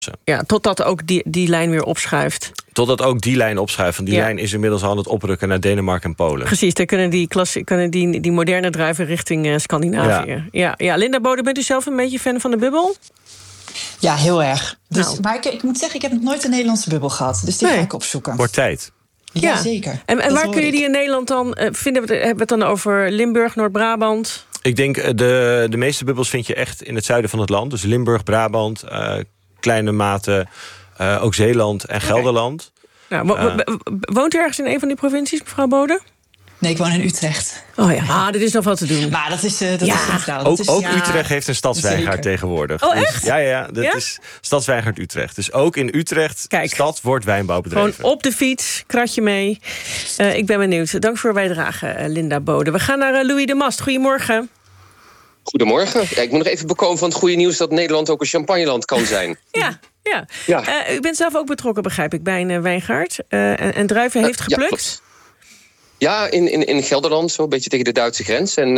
Ja, totdat ook die lijn weer opschuift. Totdat ook die lijn opschuift. Want die lijn is inmiddels al aan het oprukken naar Denemarken en Polen. Precies, dan kunnen die moderne druiven richting Scandinavië. Ja, Linda Bode, bent u zelf een beetje fan van de bubbel? Ja, heel erg. Maar ik moet zeggen, ik heb nog nooit een Nederlandse bubbel gehad. Dus die ga ik opzoeken. Wordt tijd. Ja, zeker. En waar kun je die in Nederland dan vinden? Hebben we het dan over Limburg, Noord-Brabant? Ik denk, de meeste bubbels vind je echt in het zuiden van het land. Dus Limburg, Brabant, kleine mate ook Zeeland en Gelderland. Woont u ergens in een van die provincies, mevrouw Bode? Nee, ik woon in Utrecht. Oh ja, er is nog wat te doen. Maar dat is Ook Utrecht heeft een stadswijngaard tegenwoordig. Oh, echt? Dat is stadswijngaard Utrecht. Dus ook in Utrecht, stad, wordt wijnbouw bedreven. Gewoon op de fiets, kratje mee. Ik ben benieuwd. Dank voor uw bijdrage, Linda Bode. We gaan naar Louis de Mast. Goedemorgen. Goedemorgen. Ja, ik moet nog even bekomen van het goede nieuws dat Nederland ook een champagneland kan zijn. Ja. U bent zelf ook betrokken, begrijp ik, bij een wijngaard. En druiven heeft geplukt. Ja, in Gelderland, zo'n beetje tegen de Duitse grens. En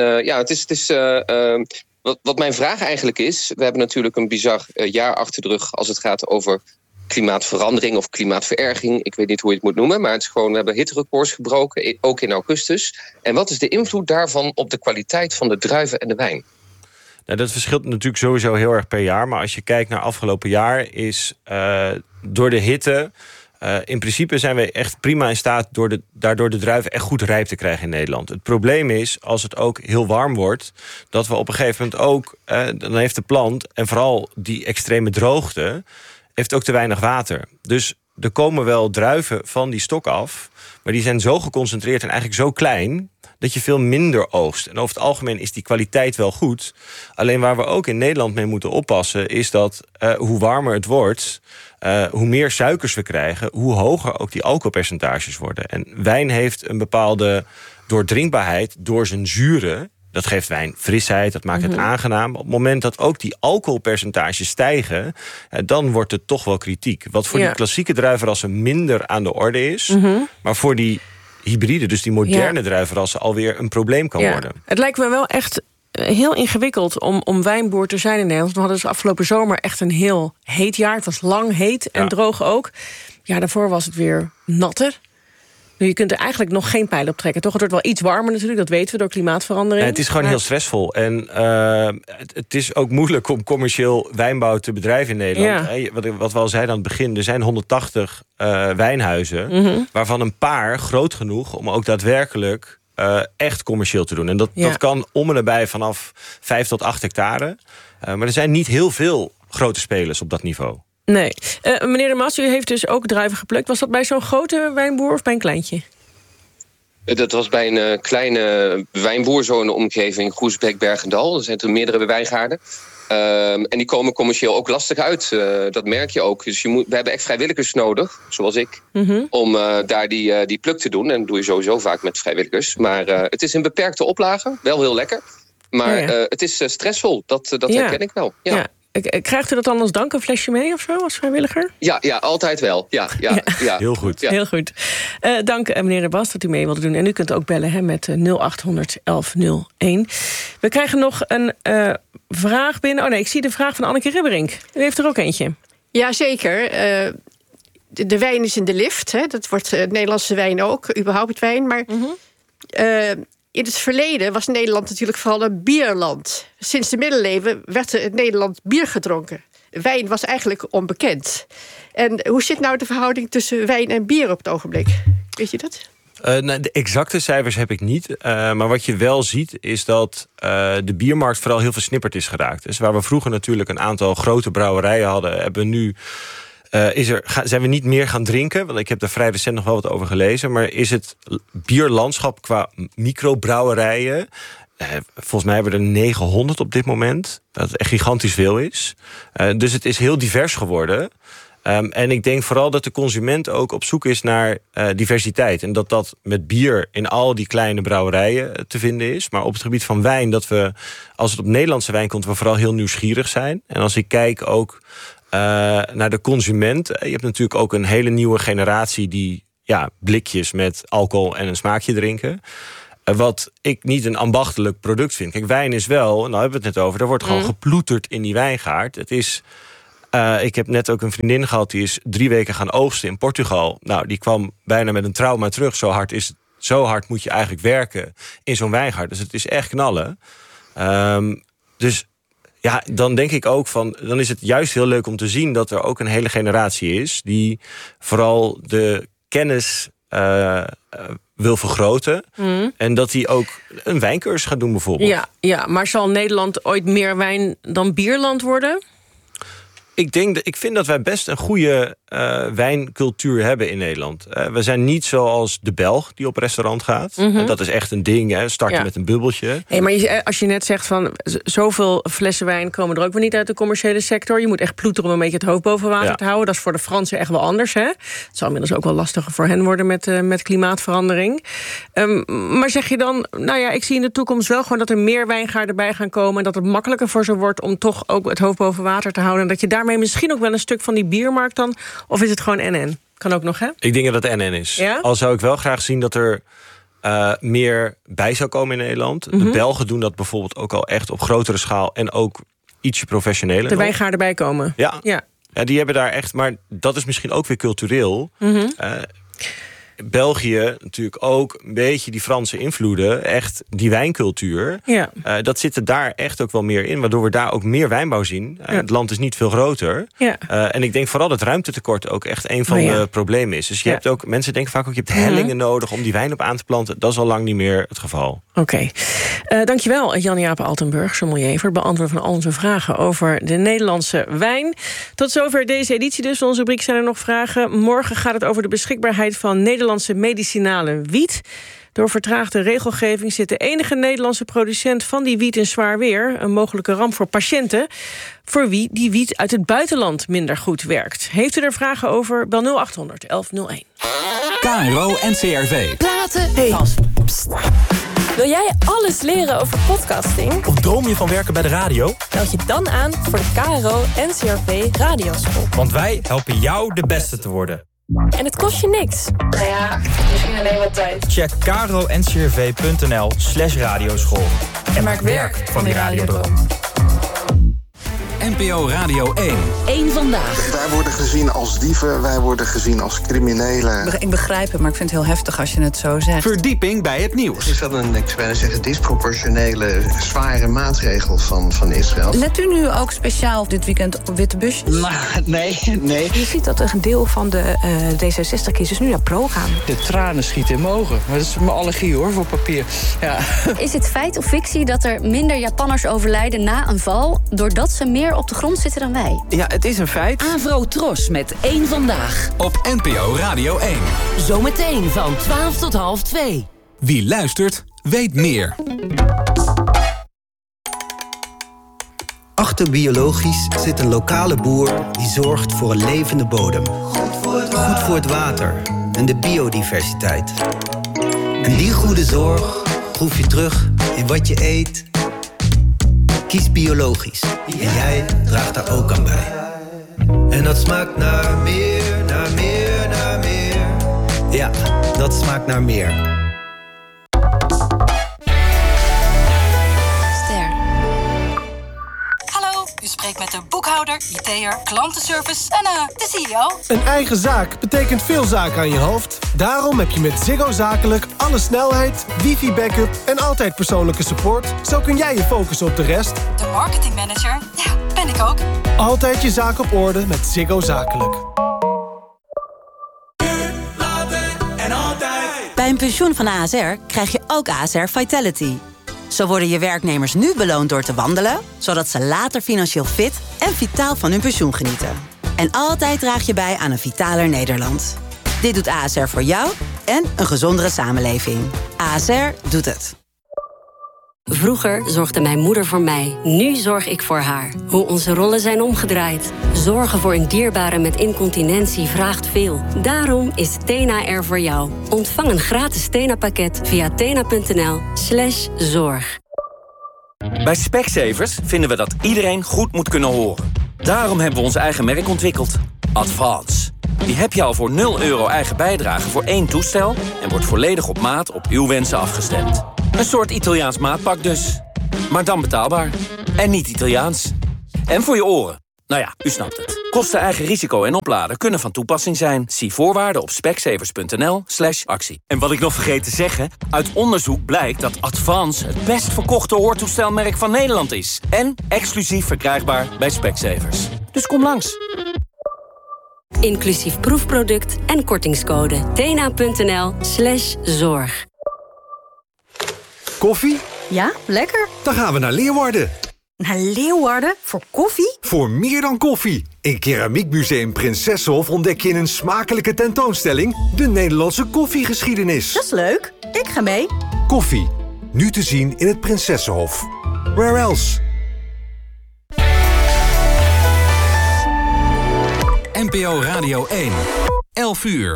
wat mijn vraag eigenlijk is, we hebben natuurlijk een bizar jaar achter de rug als het gaat over klimaatverandering of klimaatvererging. Ik weet niet hoe je het moet noemen, maar het is gewoon, we hebben hitterecords gebroken, ook in augustus. En wat is de invloed daarvan op de kwaliteit van de druiven en de wijn? Nou, dat verschilt natuurlijk sowieso heel erg per jaar. Maar als je kijkt naar afgelopen jaar, is door de hitte in principe zijn we echt prima in staat daardoor de druiven echt goed rijp te krijgen in Nederland. Het probleem is, als het ook heel warm wordt, dat we op een gegeven moment ook, dan heeft de plant, en vooral die extreme droogte, heeft ook te weinig water. Dus er komen wel druiven van die stok af, maar die zijn zo geconcentreerd en eigenlijk zo klein dat je veel minder oogst. En over het algemeen is die kwaliteit wel goed. Alleen waar we ook in Nederland mee moeten oppassen, is dat hoe warmer het wordt, hoe meer suikers we krijgen, hoe hoger ook die alcoholpercentages worden. En wijn heeft een bepaalde doordrinkbaarheid door zijn zuren. Dat geeft wijn frisheid, dat maakt het aangenaam. Op het moment dat ook die alcoholpercentages stijgen, dan wordt het toch wel kritiek. Wat voor die klassieke druivenrassen minder aan de orde is, maar voor die hybride, dus die moderne druivenrassen, alweer een probleem kan worden. Het lijkt me wel echt heel ingewikkeld om wijnboer te zijn in Nederland. We hadden dus afgelopen zomer echt een heel heet jaar. Het was lang heet en droog ook. Ja, daarvoor was het weer natter. Nu, je kunt er eigenlijk nog geen pijl op trekken, toch? Het wordt wel iets warmer natuurlijk, dat weten we door klimaatverandering. Het is gewoon heel stressvol. En het is ook moeilijk om commercieel wijnbouw te bedrijven in Nederland. Ja. Wat we al zeiden aan het begin, er zijn 180 wijnhuizen, waarvan een paar groot genoeg om ook daadwerkelijk echt commercieel te doen. En dat kan om en nabij vanaf 5 tot 8 hectare. Maar er zijn niet heel veel grote spelers op dat niveau. Nee. Meneer de Mast, u heeft dus ook druiven geplukt. Was dat bij zo'n grote wijnboer of bij een kleintje? Dat was bij een kleine wijnboer, zo in de omgeving Groesbeek, Bergendal. Er zijn toen meerdere wijngaarden. En die komen commercieel ook lastig uit. Dat merk je ook. Dus we hebben echt vrijwilligers nodig, zoals ik, om daar die pluk te doen. En dat doe je sowieso vaak met vrijwilligers. Maar het is een beperkte oplage, wel heel lekker. Maar het is stressvol, dat herken ik wel. Ja. Krijgt u dat dan als dank, een flesje mee of zo, als vrijwilliger? Ja, altijd wel. Ja. Heel goed. Ja. Heel goed. Dank meneer de Bast dat u mee wilde doen. En u kunt ook bellen met 0800 1101. We krijgen nog een vraag binnen. Oh nee, ik zie de vraag van Anneke Ribberink. U heeft er ook eentje. Jazeker. De wijn is in de lift. Hè. Dat wordt Nederlandse wijn ook, überhaupt wijn. Maar in het verleden was Nederland natuurlijk vooral een bierland. Sinds de middeleeuwen werd in Nederland bier gedronken. Wijn was eigenlijk onbekend. En hoe zit nou de verhouding tussen wijn en bier op het ogenblik? Weet je dat? De exacte cijfers heb ik niet. Maar wat je wel ziet is dat de biermarkt vooral heel versnipperd is geraakt. Dus waar we vroeger natuurlijk een aantal grote brouwerijen hadden, hebben we nu zijn we niet meer gaan drinken. Want ik heb daar vrij recent nog wel wat over gelezen. Maar is het bierlandschap qua microbrouwerijen, volgens mij hebben we er 900 op dit moment. Dat echt gigantisch veel is. Dus het is heel divers geworden. En ik denk vooral dat de consument ook op zoek is naar diversiteit. En dat met bier in al die kleine brouwerijen te vinden is. Maar op het gebied van wijn, dat we, als het op Nederlandse wijn komt, we vooral heel nieuwsgierig zijn. En als ik kijk ook naar de consument. Je hebt natuurlijk ook een hele nieuwe generatie die blikjes met alcohol en een smaakje drinken. Wat ik niet een ambachtelijk product vind. Kijk, wijn is wel, nou hebben we het net over, er wordt gewoon geploeterd in die wijngaard. Het is Ik heb net ook een vriendin gehad, die is 3 weken gaan oogsten in Portugal. Nou, die kwam bijna met een trauma terug. Zo hard moet je eigenlijk werken in zo'n wijngaard. Dus het is echt knallen. Dus ja, dan denk ik ook dan is het juist heel leuk om te zien dat er ook een hele generatie is die vooral de kennis wil vergroten. En dat die ook een wijncursus gaat doen bijvoorbeeld. Ja, maar zal Nederland ooit meer wijn dan bierland worden? Ik vind dat wij best een goede wijncultuur hebben in Nederland. We zijn niet zoals de Belg die op restaurant gaat. En dat is echt een ding, hè. Starten met een bubbeltje. Hey, maar als je net zegt van zoveel flessen wijn komen er ook weer niet uit de commerciële sector. Je moet echt ploeteren om een beetje het hoofd boven water te houden. Dat is voor de Fransen echt wel anders, hè. Het zal inmiddels ook wel lastiger voor hen worden met klimaatverandering. Maar zeg je dan, ik zie in de toekomst wel gewoon dat er meer wijngaarden bij gaan komen en dat het makkelijker voor ze wordt om toch ook het hoofd boven water te houden en dat je daarmee misschien ook wel een stuk van die biermarkt dan, of is het gewoon NN? Kan ook nog, hè? Ik denk dat het NN is. Ja? Al zou ik wel graag zien dat er meer bij zou komen in Nederland. De Belgen doen dat bijvoorbeeld ook al echt op grotere schaal en ook ietsje professioneler. De wijngaarden bij komen. Ja, die hebben daar echt, maar dat is misschien ook weer cultureel. België natuurlijk ook een beetje die Franse invloeden. Echt die wijncultuur. Ja. Dat zit er daar echt ook wel meer in. Waardoor we daar ook meer wijnbouw zien. Het land is niet veel groter. Ja. En ik denk vooral dat ruimtetekort ook echt een van de problemen is. Dus je hebt ook, mensen denken vaak ook, je hebt hellingen nodig om die wijn op aan te planten. Dat is al lang niet meer het geval. Oké. Dankjewel, Jan-Jaap Altenburg, sommelier, voor het beantwoorden van al onze vragen over de Nederlandse wijn. Tot zover deze editie dus. Van onze rubriek Zijn er nog vragen. Morgen gaat het over de beschikbaarheid van Nederlandse medicinale wiet. Door vertraagde regelgeving zit de enige Nederlandse producent van die wiet in zwaar weer. Een mogelijke ramp voor patiënten voor wie die wiet uit het buitenland minder goed werkt. Heeft u er vragen over? Bel 0800 1101. KRO NCRV. Platen vast. Wil jij alles leren over podcasting? Of droom je van werken bij de radio? Meld je dan aan voor de KRO NCRV Radioschool. Want wij helpen jou de beste te worden. En het kost je niks. Nou ja, misschien alleen wat tijd. Check kro-ncrv.nl/radioschool. En maak werk van die radiodroom. NPO Radio 1. Eén vandaag. Wij worden gezien als dieven, wij worden gezien als criminelen. Ik begrijp het, maar ik vind het heel heftig als je het zo zegt. Verdieping bij het nieuws. Is dat een, ik zou bijna zeggen, disproportionele, zware maatregel van Israël? Let u nu ook speciaal dit weekend op witte busjes? Nee. Je ziet dat een deel van de D66-kiezers nu naar pro gaan. De tranen schieten in mijn ogen. Dat is mijn allergie hoor, voor papier. Ja. Is het feit of fictie dat er minder Japanners overlijden na een val doordat ze meer op de grond zitten dan wij? Ja, het is een feit. Avro Tros met Eén Vandaag. Op NPO Radio 1. Zometeen van 12 tot 1:30. Wie luistert, weet meer. Achter biologisch zit een lokale boer die zorgt voor een levende bodem. Goed voor het water en de biodiversiteit. En die goede zorg proef je terug in wat je eet. Kies biologisch. En jij draagt daar ook aan bij. En dat smaakt naar meer, naar meer, naar meer. Ja, dat smaakt naar meer. Ster. Hallo, u spreekt met de boekhouder, IT'er, klantenservice en de CEO. Een eigen zaak betekent veel zaken aan je hoofd. Daarom heb je met Ziggo Zakelijk alle snelheid, wifi-backup en altijd persoonlijke support. Zo kun jij je focussen op de rest. De marketingmanager, ja, ben ik ook. Altijd je zaak op orde met Ziggo Zakelijk. Bij een pensioen van ASR krijg je ook ASR Vitality. Zo worden je werknemers nu beloond door te wandelen, zodat ze later financieel fit en vitaal van hun pensioen genieten. En altijd draag je bij aan een vitaler Nederland. Dit doet ASR voor jou en een gezondere samenleving. ASR doet het. Vroeger zorgde mijn moeder voor mij. Nu zorg ik voor haar. Hoe onze rollen zijn omgedraaid. Zorgen voor een dierbare met incontinentie vraagt veel. Daarom is Tena er voor jou. Ontvang een gratis Tena-pakket via tena.nl/zorg. Bij Specsavers vinden we dat iedereen goed moet kunnen horen. Daarom hebben we ons eigen merk ontwikkeld. Advance. Die heb je al voor €0 eigen bijdrage voor 1 toestel... en wordt volledig op maat op uw wensen afgestemd. Een soort Italiaans maatpak dus. Maar dan betaalbaar. En niet Italiaans. En voor je oren. Nou ja, u snapt het. Kosten, eigen risico en opladen kunnen van toepassing zijn. Zie voorwaarden op specsavers.nl/actie. En wat ik nog vergeet te zeggen, uit onderzoek blijkt dat Advance het best verkochte hoortoestelmerk van Nederland is. En exclusief verkrijgbaar bij Specsavers. Dus kom langs. Inclusief proefproduct en kortingscode. tena.nl/zorg. Koffie? Ja, lekker. Dan gaan we naar Leeuwarden. Naar Leeuwarden? Voor koffie? Voor meer dan koffie. In Keramiekmuseum Prinsessenhof ontdek je in een smakelijke tentoonstelling de Nederlandse koffiegeschiedenis. Dat is leuk. Ik ga mee. Koffie. Nu te zien in het Prinsessenhof. Where else? NPO Radio 1. 11 uur.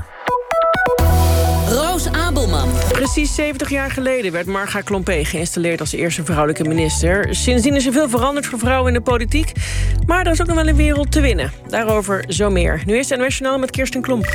Roos Abelman. Precies 70 jaar geleden werd Marga Klompé geïnstalleerd als eerste vrouwelijke minister. Sindsdien is er veel veranderd voor vrouwen in de politiek. Maar er is ook nog wel een wereld te winnen. Daarover zo meer. Nu is het NOS Journaal met Kirsten Klomp.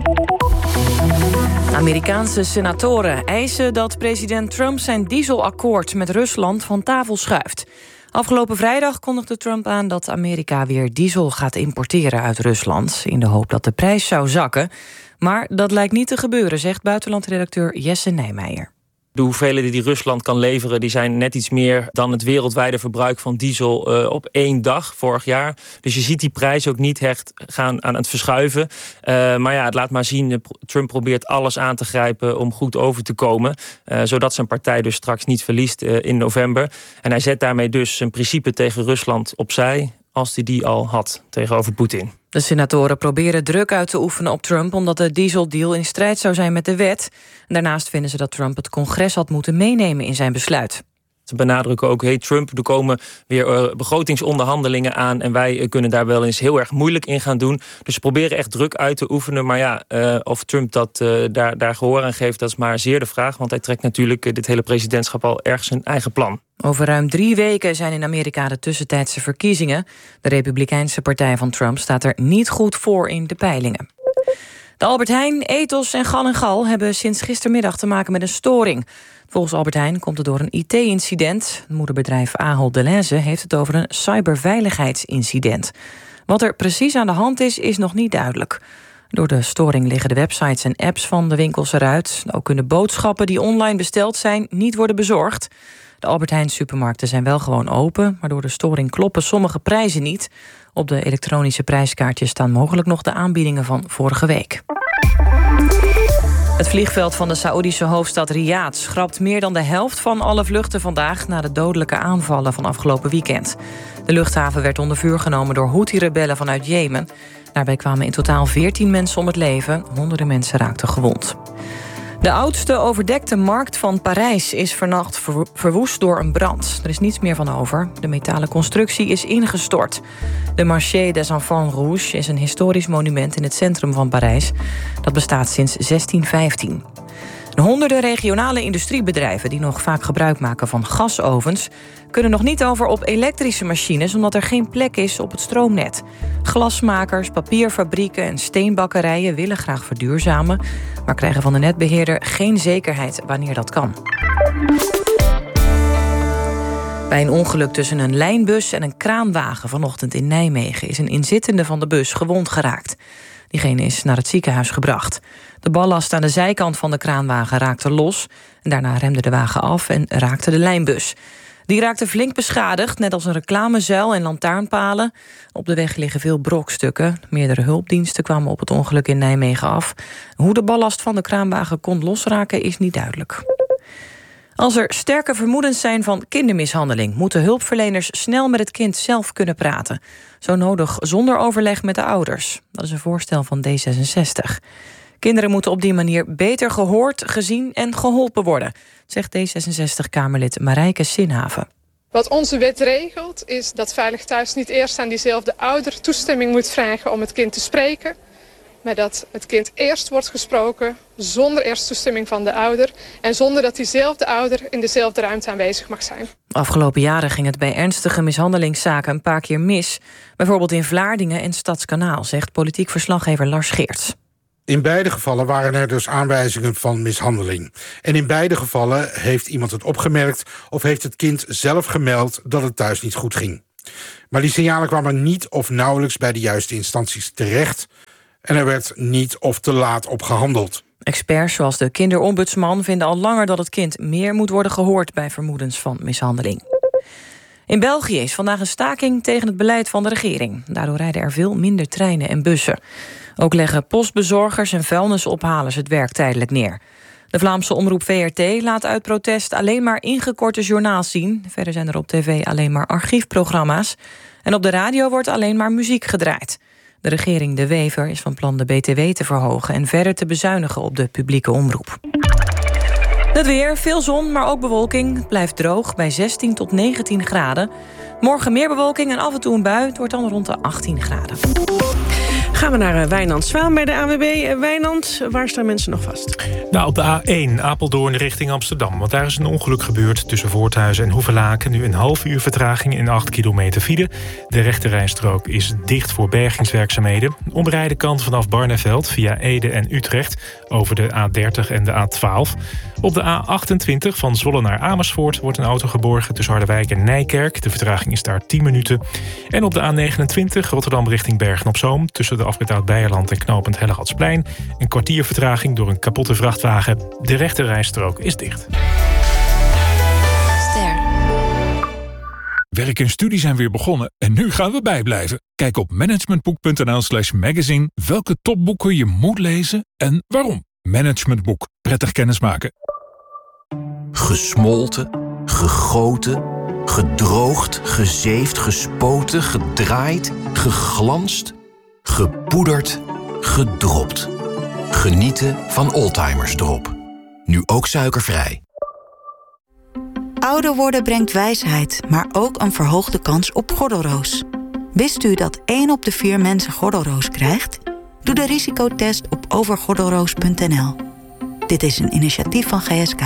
Amerikaanse senatoren eisen dat president Trump zijn dieselakkoord met Rusland van tafel schuift. Afgelopen vrijdag kondigde Trump aan dat Amerika weer diesel gaat importeren uit Rusland, in de hoop dat de prijs zou zakken. Maar dat lijkt niet te gebeuren, zegt buitenlandredacteur Jesse Nijmeijer. De hoeveelheden die Rusland kan leveren, die zijn net iets meer dan het wereldwijde verbruik van diesel op 1 dag vorig jaar. Dus je ziet die prijs ook niet echt gaan aan het verschuiven. Maar ja, het laat maar zien, Trump probeert alles aan te grijpen om goed over te komen. Zodat zijn partij dus straks niet verliest in november. En hij zet daarmee dus zijn principe tegen Rusland opzij, als hij die al had tegenover Poetin. De senatoren proberen druk uit te oefenen op Trump, omdat de dieseldeal in strijd zou zijn met de wet. Daarnaast vinden ze dat Trump het congres had moeten meenemen in zijn besluit. Ze benadrukken ook, hey Trump, er komen weer begrotingsonderhandelingen aan en wij kunnen daar wel eens heel erg moeilijk in gaan doen. Dus ze proberen echt druk uit te oefenen. Maar ja, of Trump daar gehoor aan geeft, dat is maar zeer de vraag. Want hij trekt natuurlijk dit hele presidentschap al erg zijn eigen plan. Over ruim 3 weken zijn in Amerika de tussentijdse verkiezingen. De Republikeinse partij van Trump staat er niet goed voor in de peilingen. De Albert Heijn, Ethos en Gal & Gal hebben sinds gistermiddag te maken met een storing. Volgens Albert Heijn komt het door een IT-incident. Het moederbedrijf Ahold Delhaize heeft het over een cyberveiligheidsincident. Wat er precies aan de hand is nog niet duidelijk. Door de storing liggen de websites en apps van de winkels eruit. Ook kunnen boodschappen die online besteld zijn niet worden bezorgd. De Albert Heijn supermarkten zijn wel gewoon open, maar door de storing kloppen sommige prijzen niet. Op de elektronische prijskaartjes staan mogelijk nog de aanbiedingen van vorige week. Het vliegveld van de Saoedische hoofdstad Riyadh schrapt meer dan de helft van alle vluchten vandaag na de dodelijke aanvallen van afgelopen weekend. De luchthaven werd onder vuur genomen door Houthi-rebellen vanuit Jemen. Daarbij kwamen in totaal 14 mensen om het leven, honderden mensen raakten gewond. De oudste overdekte markt van Parijs is vannacht verwoest door een brand. Er is niets meer van over. De metalen constructie is ingestort. De Marché des Enfants Rouges is een historisch monument in het centrum van Parijs. Dat bestaat sinds 1615. Honderden regionale industriebedrijven die nog vaak gebruik maken van gasovens kunnen nog niet over op elektrische machines omdat er geen plek is op het stroomnet. Glasmakers, papierfabrieken en steenbakkerijen willen graag verduurzamen, maar krijgen van de netbeheerder geen zekerheid wanneer dat kan. Bij een ongeluk tussen een lijnbus en een kraanwagen vanochtend in Nijmegen is een inzittende van de bus gewond geraakt. Diegene is naar het ziekenhuis gebracht. De ballast aan de zijkant van de kraanwagen raakte los. En daarna remde de wagen af en raakte de lijnbus. Die raakte flink beschadigd, net als een reclamezuil en lantaarnpalen. Op de weg liggen veel brokstukken. Meerdere hulpdiensten kwamen op het ongeluk in Nijmegen af. Hoe de ballast van de kraanwagen kon losraken is niet duidelijk. Als er sterke vermoedens zijn van kindermishandeling, moeten hulpverleners snel met het kind zelf kunnen praten. Zo nodig zonder overleg met de ouders. Dat is een voorstel van D66. Kinderen moeten op die manier beter gehoord, gezien en geholpen worden, zegt D66-Kamerlid Marijke Sinhaven. Wat onze wet regelt is dat Veilig Thuis niet eerst aan diezelfde ouder toestemming moet vragen om het kind te spreken, maar dat het kind eerst wordt gesproken zonder eerst toestemming van de ouder en zonder dat diezelfde ouder in dezelfde ruimte aanwezig mag zijn. Afgelopen jaren ging het bij ernstige mishandelingszaken een paar keer mis. Bijvoorbeeld in Vlaardingen en Stadskanaal, zegt politiek verslaggever Lars Geerts. In beide gevallen waren er dus aanwijzingen van mishandeling. En in beide gevallen heeft iemand het opgemerkt of heeft het kind zelf gemeld dat het thuis niet goed ging. Maar die signalen kwamen niet of nauwelijks bij de juiste instanties terecht. En er werd niet of te laat op gehandeld. Experts zoals de kinderombudsman vinden al langer dat het kind meer moet worden gehoord bij vermoedens van mishandeling. In België is vandaag een staking tegen het beleid van de regering. Daardoor rijden er veel minder treinen en bussen. Ook leggen postbezorgers en vuilnisophalers het werk tijdelijk neer. De Vlaamse omroep VRT laat uit protest alleen maar ingekorte journaals zien. Verder zijn er op tv alleen maar archiefprogramma's. En op de radio wordt alleen maar muziek gedraaid. De regering De Wever is van plan de BTW te verhogen en verder te bezuinigen op de publieke omroep. Het weer, veel zon, maar ook bewolking. Het blijft droog bij 16 tot 19 graden. Morgen meer bewolking en af en toe een bui. Het wordt dan rond de 18 graden. Gaan we naar Wijnand Zwaan bij de ANWB. Wijnand, waar staan mensen nog vast? Nou, op de A1 Apeldoorn richting Amsterdam. Want daar is een ongeluk gebeurd tussen Voorthuizen en Hoevelaken. Nu een half uur vertraging in 8 kilometer file. De rechterrijstrook is dicht voor bergingswerkzaamheden. Omrijden kan vanaf Barneveld via Ede en Utrecht over de A30 en de A12. Op de A28 van Zwolle naar Amersfoort wordt een auto geborgen tussen Harderwijk en Nijkerk. De vertraging is daar 10 minuten. En op de A29 Rotterdam richting Bergen-op-Zoom tussen de afrit Oud-Beijerland en knooppunt Hellegatsplein een kwartier vertraging door een kapotte vrachtwagen. De rechterrijstrook is dicht. Werk en studie zijn weer begonnen en nu gaan we bijblijven. Kijk op managementboek.nl/magazine welke topboeken je moet lezen en waarom. Managementboek. Prettig kennismaken. Gesmolten, gegoten, gedroogd, gezeefd, gespoten, gedraaid, geglanst, gepoederd, gedropt. Genieten van Oldtimers Drop. Nu ook suikervrij. Ouder worden brengt wijsheid, maar ook een verhoogde kans op gordelroos. Wist u dat 1 op de 4 mensen gordelroos krijgt? Doe de risicotest op overgordelroos.nl. Dit is een initiatief van GSK.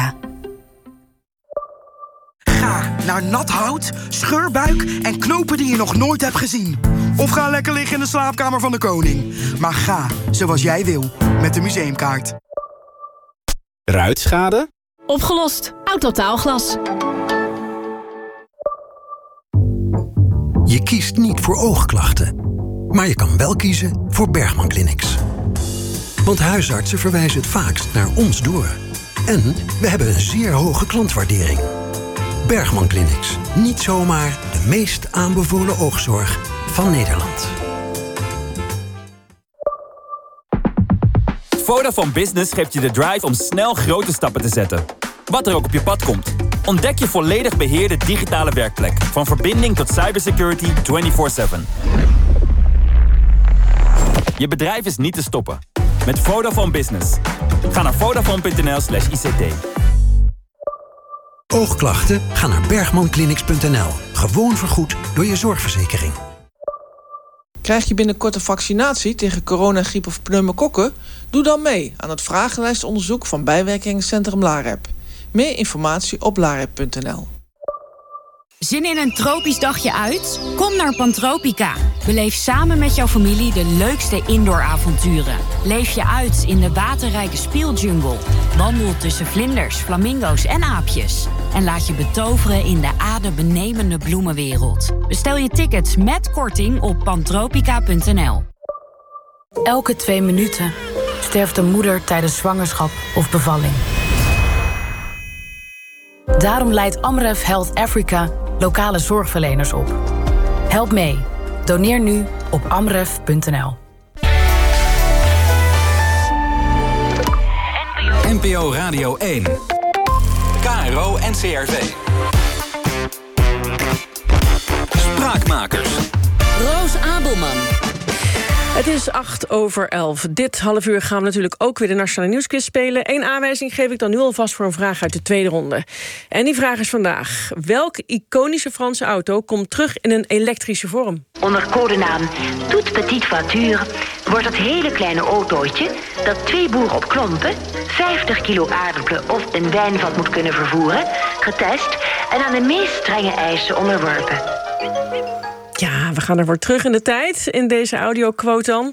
Ga naar nat hout, scheurbuik en knopen die je nog nooit hebt gezien. Of ga lekker liggen in de slaapkamer van de koning. Maar ga zoals jij wil, met de museumkaart. Ruitschade? Opgelost. Autotaalglas. Je kiest niet voor oogklachten, maar je kan wel kiezen voor Bergman Clinics. Want huisartsen verwijzen het vaakst naar ons door. En we hebben een zeer hoge klantwaardering. Bergman Clinics. Niet zomaar de meest aanbevolen oogzorg van Nederland. Vodafone Business geeft je de drive om snel grote stappen te zetten. Wat er ook op je pad komt. Ontdek je volledig beheerde digitale werkplek. Van verbinding tot cybersecurity 24/7. Je bedrijf is niet te stoppen. Met Vodafone Business. Ga naar vodafone.nl/ICT. Oogklachten? Ga naar bergmanclinics.nl. Gewoon vergoed door je zorgverzekering. Krijg je binnenkort een vaccinatie tegen corona, griep of pneumokokken? Doe dan mee aan het vragenlijstonderzoek van bijwerkingencentrum LAREP. Meer informatie op larep.nl. Zin in een tropisch dagje uit? Kom naar Pantropica. Beleef samen met jouw familie de leukste indooravonturen. Leef je uit in de waterrijke speeljungle. Wandel tussen vlinders, flamingo's en aapjes. En laat je betoveren in de adembenemende bloemenwereld. Bestel je tickets met korting op pantropica.nl. Elke 2 minuten sterft een moeder tijdens zwangerschap of bevalling. Daarom leidt Amref Health Africa lokale zorgverleners op. Help mee. Doneer nu op amref.nl. NPO Radio 1. KRO NCRV. Spraakmakers. Roos Abelman. Het is 11:08. Dit half uur gaan we natuurlijk ook weer de Nationale Nieuwsquiz spelen. 1 aanwijzing geef ik dan nu alvast voor een vraag uit de tweede ronde. En die vraag is vandaag: welke iconische Franse auto komt terug in een elektrische vorm? Onder codenaam Toute Petite Voiture wordt het hele kleine autootje dat 2 boeren op klompen 50 kilo aardappelen of een wijnvat moet kunnen vervoeren, getest en aan de meest strenge eisen onderworpen. Ja, we gaan ervoor terug in de tijd in deze audioquote dan.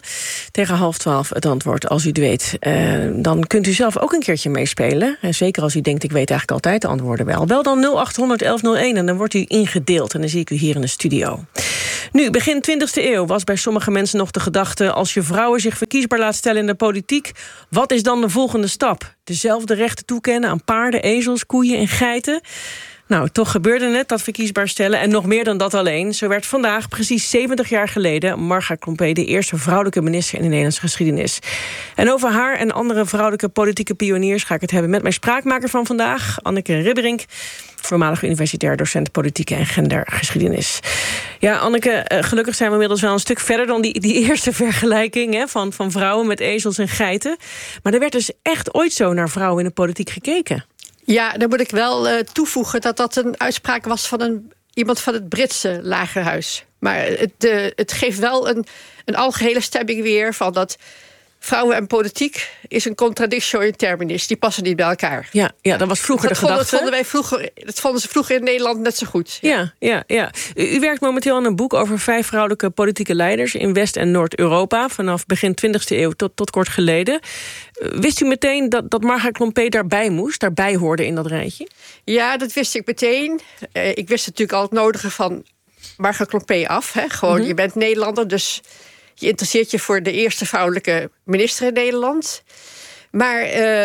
Tegen 11:30 het antwoord, als u het weet. Dan kunt u zelf ook een keertje meespelen. En zeker als u denkt, ik weet eigenlijk altijd de antwoorden wel. Bel dan 0800 1101 en dan wordt u ingedeeld. En dan zie ik u hier in de studio. Nu, begin 20e eeuw was bij sommige mensen nog de gedachte... als je vrouwen zich verkiesbaar laat stellen in de politiek... wat is dan de volgende stap? Dezelfde rechten toekennen aan paarden, ezels, koeien en geiten... Nou, toch gebeurde het, dat verkiesbaar stellen. En nog meer dan dat alleen. Zo werd vandaag, precies 70 jaar geleden... Marga Klompé de eerste vrouwelijke minister in de Nederlandse geschiedenis. En over haar en andere vrouwelijke politieke pioniers... ga ik het hebben met mijn spraakmaker van vandaag, Anneke Ribberink... voormalig universitair docent politieke en gendergeschiedenis. Ja, Anneke, gelukkig zijn we inmiddels wel een stuk verder... dan die eerste vergelijking van vrouwen met ezels en geiten. Maar er werd dus echt ooit zo naar vrouwen in de politiek gekeken. Ja, dan moet ik wel toevoegen dat een uitspraak was van iemand van het Britse lagerhuis. Maar het geeft wel een algehele stemming weer van dat vrouwen en politiek is een contradictio in terminis. Die passen niet bij elkaar. Ja, dat was vroeger de gedachte. Dat vonden ze vroeger in Nederland net zo goed. Ja. U werkt momenteel aan een boek over 5 vrouwelijke politieke leiders... in West- en Noord-Europa, vanaf begin 20e eeuw tot kort geleden. Wist u meteen dat Marga Klompé daarbij hoorde in dat rijtje? Ja, dat wist ik meteen. Ik wist natuurlijk al het nodige van Marga Klompé af. Hè. Gewoon, je bent Nederlander, dus... je interesseert je voor de eerste vrouwelijke minister in Nederland. Maar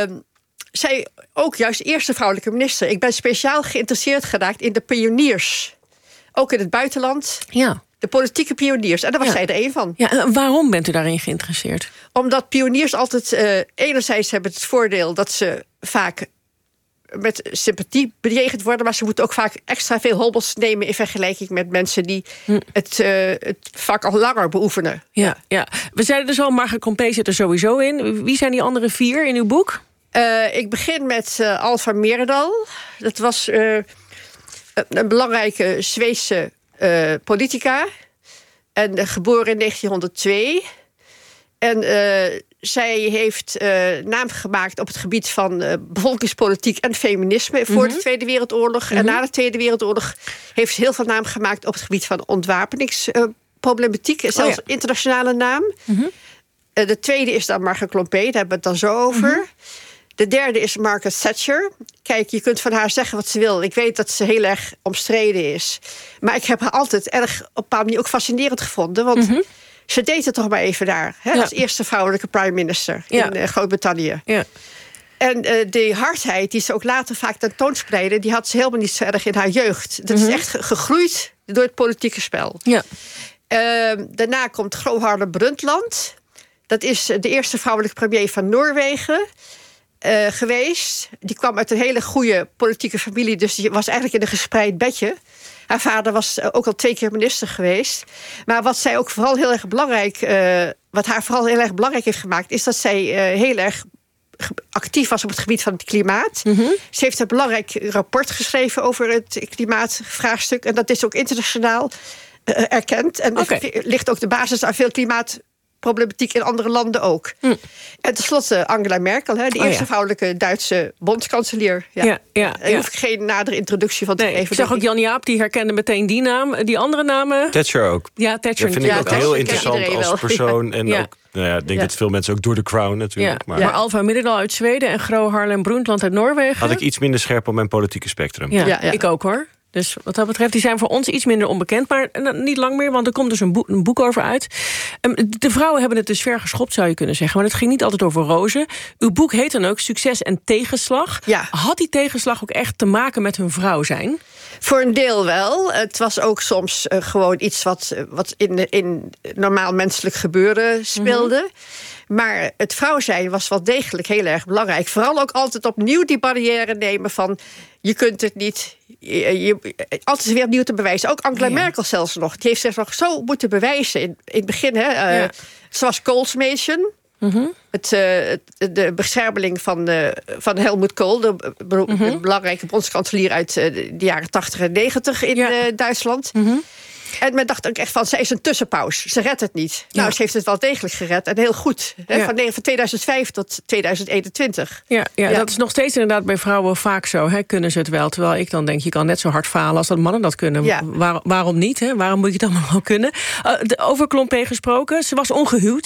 zij ook juist eerste vrouwelijke minister. Ik ben speciaal geïnteresseerd geraakt in de pioniers. Ook in het buitenland. Ja. De politieke pioniers. En daar was zij er één van. Ja, en waarom bent u daarin geïnteresseerd? Omdat pioniers altijd... enerzijds hebben het voordeel dat ze vaak... met sympathie bejegend worden... maar ze moeten ook vaak extra veel hobbels nemen... in vergelijking met mensen die het vak al langer beoefenen. Ja. We zeiden dus al, Marga Klompé zit er sowieso in. Wie zijn die andere 4 in uw boek? Ik begin met Alva Myrdal. Dat was een belangrijke Zweedse politica. En geboren in 1902... En zij heeft naam gemaakt op het gebied van bevolkingspolitiek en feminisme voor de Tweede Wereldoorlog. En na de Tweede Wereldoorlog heeft ze heel veel naam gemaakt op het gebied van ontwapeningsproblematiek. Zelfs internationale naam. De tweede is dan Marga Klompé, daar hebben we het dan zo over. De derde is Margaret Thatcher. Kijk, je kunt van haar zeggen wat ze wil. Ik weet dat ze heel erg omstreden is. Maar ik heb haar altijd erg op een bepaalde manier ook fascinerend gevonden. Want ze deed het toch maar even daar. Als eerste vrouwelijke prime minister in Groot-Brittannië. Ja. En die hardheid die ze ook later vaak tentoonspreidde... die had ze helemaal niet zo erg in haar jeugd. Dat is echt gegroeid door het politieke spel. Ja. Daarna komt Gro Harlem Brundtland. Dat is de eerste vrouwelijke premier van Noorwegen geweest. Die kwam uit een hele goede politieke familie... dus die was eigenlijk in een gespreid bedje... Haar vader was ook al 2 keer minister geweest. Maar wat zij ook vooral heel erg belangrijk... wat haar vooral heel erg belangrijk heeft gemaakt... is dat zij heel erg actief was op het gebied van het klimaat. Ze heeft een belangrijk rapport geschreven over het klimaatvraagstuk. En dat is ook internationaal erkend. En ligt ook de basis aan veel klimaatproblematiek in andere landen ook. En tenslotte Angela Merkel, de eerste vrouwelijke Duitse bondskanselier. Daar hoef ik geen nadere introductie van te geven. Ik zag ook Jan Jaap, die herkende meteen die naam. Die andere namen? Thatcher ook. Ja, Thatcher. Dat vind ik ook heel interessant als persoon. En ook, ik denk dat veel mensen ook door The Crown natuurlijk. Maar Alva Myrdal uit Zweden en Gro Harlem Brundtland uit Noorwegen. Had ik iets minder scherp op mijn politieke spectrum. Ja, ik ook hoor. Dus wat dat betreft, die zijn voor ons iets minder onbekend. Maar niet lang meer, want er komt dus een boek over uit. De vrouwen hebben het dus ver geschopt, zou je kunnen zeggen. Maar het ging niet altijd over rozen. Uw boek heet dan ook Succes en Tegenslag. Ja. Had die tegenslag ook echt te maken met hun vrouw zijn? Voor een deel wel. Het was ook soms gewoon iets wat in normaal menselijk gebeuren speelde. Maar het vrouw zijn was wel degelijk heel erg belangrijk. Vooral ook altijd opnieuw die barrière nemen van... je kunt het niet... altijd weer opnieuw te bewijzen. Ook Angela Merkel zelfs nog. Die heeft zich nog zo moeten bewijzen. In het begin, zoals Koolsmeesjen. De beschermeling van Helmut Kohl... de belangrijke bondskanselier uit de jaren 80 en 90 in Duitsland... En men dacht ook echt van, zij is een tussenpauze. Ze redt het niet. Nou, ze heeft het wel degelijk gered. En heel goed. Van 2005 tot 2021. Ja, dat is nog steeds inderdaad bij vrouwen vaak zo. Kunnen ze het wel. Terwijl ik dan denk, je kan net zo hard falen als dat mannen dat kunnen. Ja. Waarom niet? Waarom moet je het allemaal wel kunnen? Over Klompé gesproken. Ze was ongehuwd.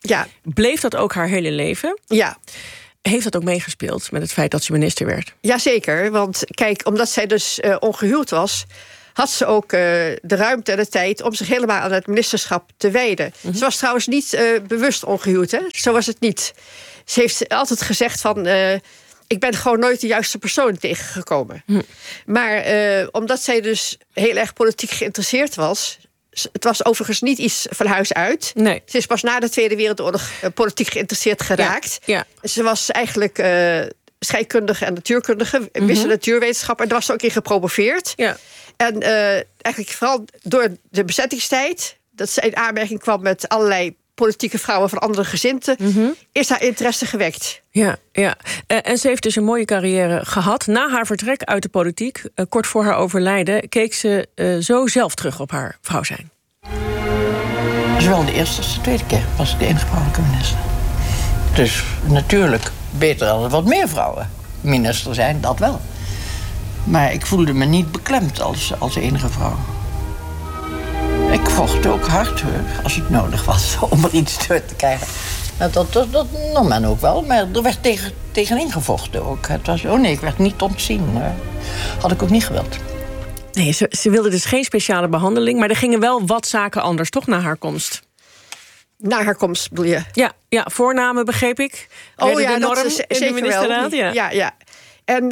Bleef dat ook haar hele leven? Ja. Heeft dat ook meegespeeld met het feit dat ze minister werd? Jazeker, want kijk, omdat zij dus ongehuwd was, had ze ook de ruimte en de tijd om zich helemaal aan het ministerschap te wijden. Ze was trouwens niet bewust ongehuwd, hè? Zo was het niet. Ze heeft altijd gezegd van, ik ben gewoon nooit de juiste persoon tegengekomen. Maar omdat zij dus heel erg politiek geïnteresseerd was, het was overigens niet iets van huis uit. Nee. Ze is pas na de Tweede Wereldoorlog politiek geïnteresseerd geraakt. Ja. Ze was eigenlijk scheikundige en natuurkundige, wist natuurwetenschap, en daar was ze ook in gepromoveerd. Ja. En eigenlijk vooral door de bezettingstijd, dat ze in aanmerking kwam met allerlei politieke vrouwen van andere gezinten, is haar interesse gewekt. Ja. En ze heeft dus een mooie carrière gehad. Na haar vertrek uit de politiek, kort voor haar overlijden, keek ze zo zelf terug op haar vrouw zijn. Zowel de eerste als de tweede keer was ik de enige vrouwelijke minister. Dus natuurlijk beter dan er wat meer vrouwen minister zijn, dat wel. Maar ik voelde me niet beklemd als enige vrouw. Ik vocht ook hard, hoor, als het nodig was om er iets door te krijgen. Dat nam men ook wel, maar er werd tegenin gevochten ook. Het was, ik werd niet ontzien. Had ik ook niet gewild. Nee, ze wilde dus geen speciale behandeling, maar er gingen wel wat zaken anders, toch, na haar komst? Na haar komst, bedoel je? Ja, voornamen begreep ik. Oh ja, de norm dat is in de ministerraad. Ja. En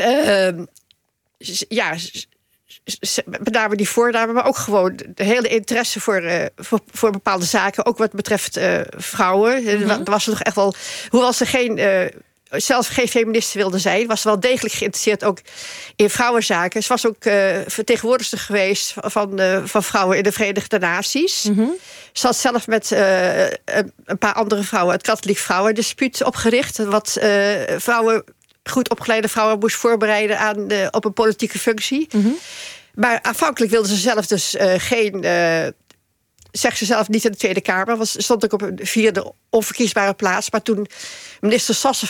met name die voornamen, maar ook gewoon de hele interesse voor bepaalde zaken, ook wat betreft vrouwen. Er was er nog echt wel, hoewel ze zelf geen feministe wilde zijn, was ze wel degelijk geïnteresseerd ook in vrouwenzaken. Ze was ook vertegenwoordigster geweest van vrouwen in de Verenigde Naties. Ze had zelf met een paar andere vrouwen het Katholiek Vrouwendispuut opgericht, wat goed opgeleide vrouwen moest voorbereiden op een politieke functie. Maar aanvankelijk wilde ze zelf dus zegt ze zelf niet in de Tweede Kamer, want ze stond ook op een 4e onverkiesbare plaats. Maar toen minister Sassen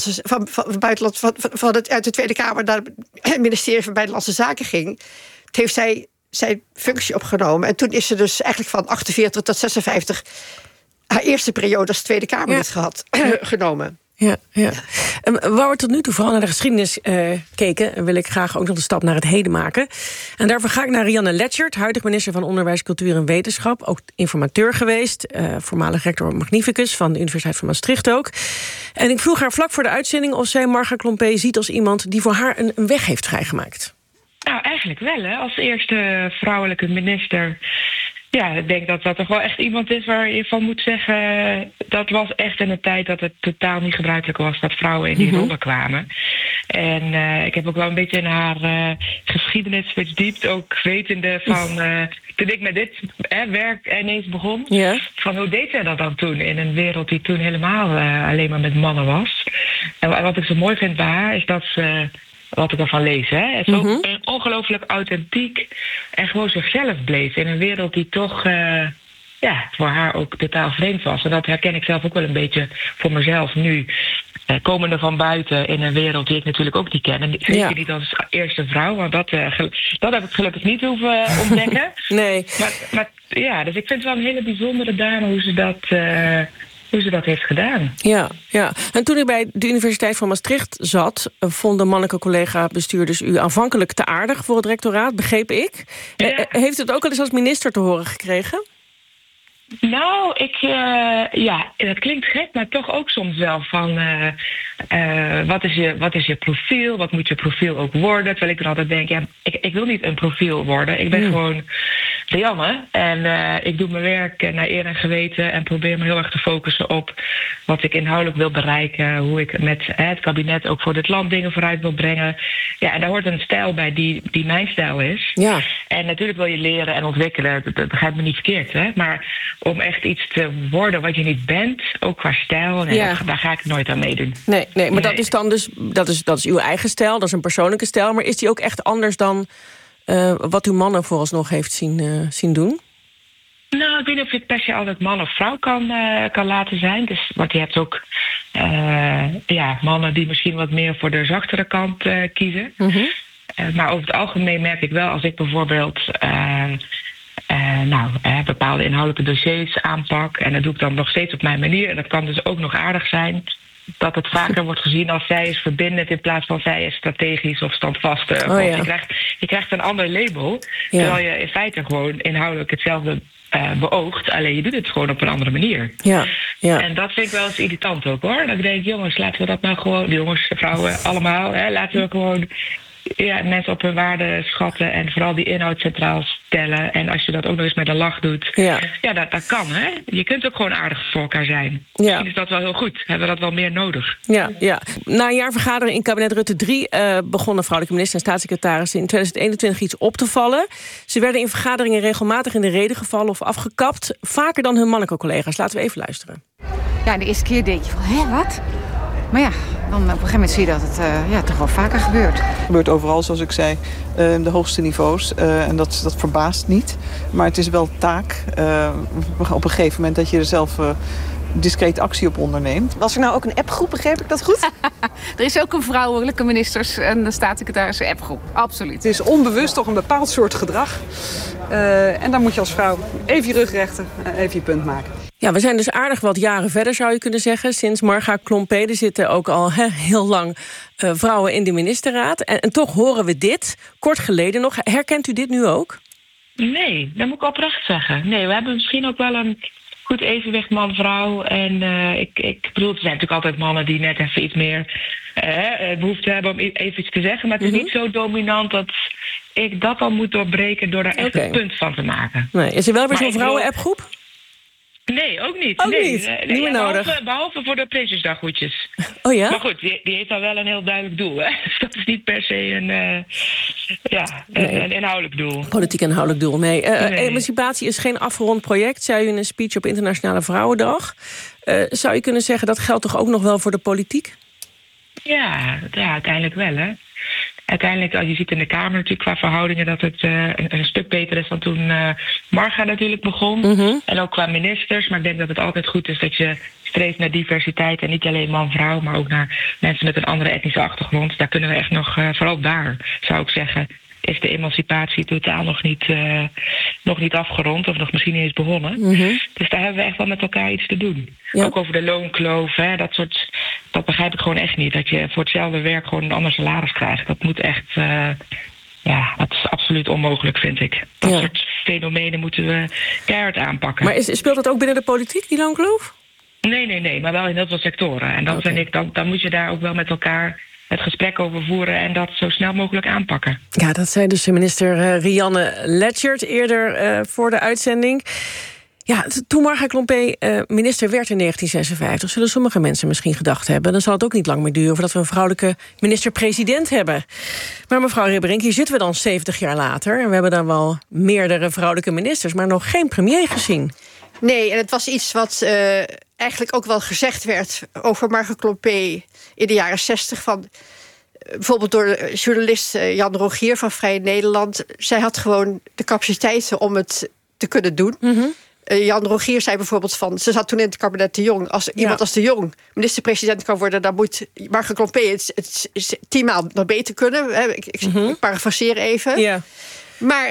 uit de Tweede Kamer naar het ministerie van Buitenlandse Zaken ging, heeft zij zijn functie opgenomen. En toen is ze dus eigenlijk van 48 tot 56 haar eerste periode als Tweede Kamerlid genomen. Ja. Waar we tot nu toe vooral naar de geschiedenis keken, wil ik graag ook nog de stap naar het heden maken. En daarvoor ga ik naar Rianne Letchert, huidig minister van Onderwijs, Cultuur en Wetenschap. Ook informateur geweest, voormalig rector magnificus van de Universiteit van Maastricht ook. En ik vroeg haar vlak voor de uitzending of zij Marga Klompé ziet als iemand die voor haar een weg heeft vrijgemaakt. Nou, eigenlijk wel, hè. Als eerste vrouwelijke minister. Ja, ik denk dat dat toch wel echt iemand is waar je van moet zeggen, dat was echt in een tijd dat het totaal niet gebruikelijk was dat vrouwen in die rollen kwamen. En ik heb ook wel een beetje in haar geschiedenis verdiept, ook wetende van, toen ik met dit werk ineens begon, van hoe deed zij dat dan toen in een wereld die toen helemaal alleen maar met mannen was. En wat ik zo mooi vind bij haar is dat ze, wat ik ervan lees, het is ook ongelooflijk authentiek en gewoon zichzelf bleef in een wereld die toch voor haar ook totaal vreemd was. En dat herken ik zelf ook wel een beetje voor mezelf nu, komende van buiten in een wereld die ik natuurlijk ook niet ken. En zeker niet als eerste vrouw, want dat heb ik gelukkig niet hoeven ontdekken. Nee. Maar dus ik vind het wel een hele bijzondere dame hoe ze dat heeft gedaan. Ja. En toen u bij de Universiteit van Maastricht zat, vonden mannelijke collega-bestuurders u aanvankelijk te aardig voor het rectoraat, begreep ik. Ja. Heeft u het ook al eens als minister te horen gekregen? Nou, dat klinkt gek, maar toch ook soms wel van wat is je profiel? Wat moet je profiel ook worden? Terwijl ik er altijd denk, ik wil niet een profiel worden. Ik ben gewoon Rianne en ik doe mijn werk naar eer en geweten en probeer me heel erg te focussen op wat ik inhoudelijk wil bereiken, hoe ik met het kabinet ook voor dit land dingen vooruit wil brengen. Ja, en daar hoort een stijl bij die mijn stijl is. Ja. En natuurlijk wil je leren en ontwikkelen, dat begrijp me niet verkeerd, hè? Maar om echt iets te worden wat je niet bent, ook qua stijl, daar ga ik nooit aan meedoen. Nee, maar dat is dan dus, dat is uw eigen stijl, dat is een persoonlijke stijl, maar is die ook echt anders dan wat uw mannen vooralsnog heeft zien doen? Nou, ik weet niet of je het per se altijd man of vrouw kan laten zijn. Dus, want je hebt ook mannen die misschien wat meer voor de zachtere kant kiezen. Maar over het algemeen merk ik wel, als ik bijvoorbeeld bepaalde inhoudelijke dossiers aanpak. En dat doe ik dan nog steeds op mijn manier. En dat kan dus ook nog aardig zijn dat het vaker wordt gezien als zij is verbindend in plaats van zij is strategisch of standvastig. Je krijgt een ander label, terwijl je in feite gewoon inhoudelijk hetzelfde beoogt. Alleen je doet het gewoon op een andere manier. Ja. En dat vind ik wel eens irritant ook, hoor. Dan denk ik, jongens, laten we dat nou gewoon... jongens, vrouwen, allemaal, laten we gewoon... mensen op hun waarde schatten en vooral die inhoud centraal stellen. En als je dat ook nog eens met een lach doet, dat kan, hè? Je kunt ook gewoon aardig voor elkaar zijn. Misschien is dat wel heel goed. Hebben we dat wel meer nodig. Ja. Na een jaar vergadering in kabinet Rutte 3... begonnen vrouwelijke minister en staatssecretaris in 2021 iets op te vallen. Ze werden in vergaderingen regelmatig in de reden gevallen of afgekapt. Vaker dan hun mannelijke collega's. Laten we even luisteren. Ja, de eerste keer denk je van, wat? Maar ja, dan op een gegeven moment zie je dat het toch wel vaker gebeurt. Het gebeurt overal, zoals ik zei, de hoogste niveaus. En dat verbaast niet. Maar het is wel taak op een gegeven moment dat je er zelf discreet actie op onderneemt. Was er nou ook een appgroep, begreep ik dat goed? Er is ook een vrouwelijke ministers en de staatssecretaris appgroep, absoluut. Het is onbewust toch een bepaald soort gedrag. En dan moet je als vrouw even je rug rechten, even je punt maken. Ja, we zijn dus aardig wat jaren verder, zou je kunnen zeggen. Sinds Marga Klompé zitten ook al heel lang vrouwen in de ministerraad. En toch horen we dit, kort geleden nog. Herkent u dit nu ook? Nee, dat moet ik oprecht zeggen. Nee, we hebben misschien ook wel een goed evenwicht man-vrouw. En ik bedoel, er zijn natuurlijk altijd mannen die net even iets meer behoefte hebben om even iets te zeggen. Maar het is niet zo dominant dat ik dat al moet doorbreken door daar echt een punt van te maken. Nee, is er wel weer zo'n vrouwen-appgroep? Nee, ook niet. Niet meer nodig. Behalve voor de Prinsjesdaggoedjes. Oh ja? Maar goed, die heeft dan wel een heel duidelijk doel. Hè? Dus dat is niet per se een inhoudelijk doel. Politiek inhoudelijk doel, nee. Emancipatie is geen afgerond project, zei u in een speech op Internationale Vrouwendag. Zou je kunnen zeggen, dat geldt toch ook nog wel voor de politiek? Ja, uiteindelijk wel, hè. Uiteindelijk, als je ziet in de Kamer natuurlijk qua verhoudingen dat het een stuk beter is dan toen Marga natuurlijk begon. Mm-hmm. En ook qua ministers. Maar ik denk dat het altijd goed is dat je streeft naar diversiteit. En niet alleen man-vrouw, maar ook naar mensen met een andere etnische achtergrond. Daar kunnen we echt nog, vooral daar zou ik zeggen, is de emancipatie totaal nog niet afgerond. Of nog misschien niet eens begonnen. Mm-hmm. Dus daar hebben we echt wel met elkaar iets te doen. Ja. Ook over de loonkloof, dat begrijp ik gewoon echt niet. Dat je voor hetzelfde werk gewoon een ander salaris krijgt. Dat moet echt, dat is absoluut onmogelijk, vind ik. Dat soort fenomenen moeten we keihard aanpakken. Maar speelt dat ook binnen de politiek, die loonkloof? Nee, maar wel in heel veel sectoren. En dan vind ik, dan moet je daar ook wel met elkaar het gesprek over voeren en dat zo snel mogelijk aanpakken. Ja, dat zei dus minister Rianne Letchert eerder voor de uitzending. Ja, toen Marga Klompé minister werd in 1956... zullen sommige mensen misschien gedacht hebben, dan zal het ook niet lang meer duren voordat we een vrouwelijke minister-president hebben. Maar mevrouw Ribberink, hier zitten we dan 70 jaar later en we hebben dan wel meerdere vrouwelijke ministers, maar nog geen premier gezien. Nee, en het was iets wat eigenlijk ook wel gezegd werd over Marga Klompé in de jaren 60 van bijvoorbeeld door de journalist Jan Rogier van Vrij Nederland. Zij had gewoon de capaciteiten om het te kunnen doen. Mm-hmm. Jan Rogier zei bijvoorbeeld van, ze zat toen in het kabinet De Jong. Als iemand als De Jong minister-president kan worden, dan moet Marga Klompé het 10 maal nog beter kunnen. Ik parafraseer even. Ja. Maar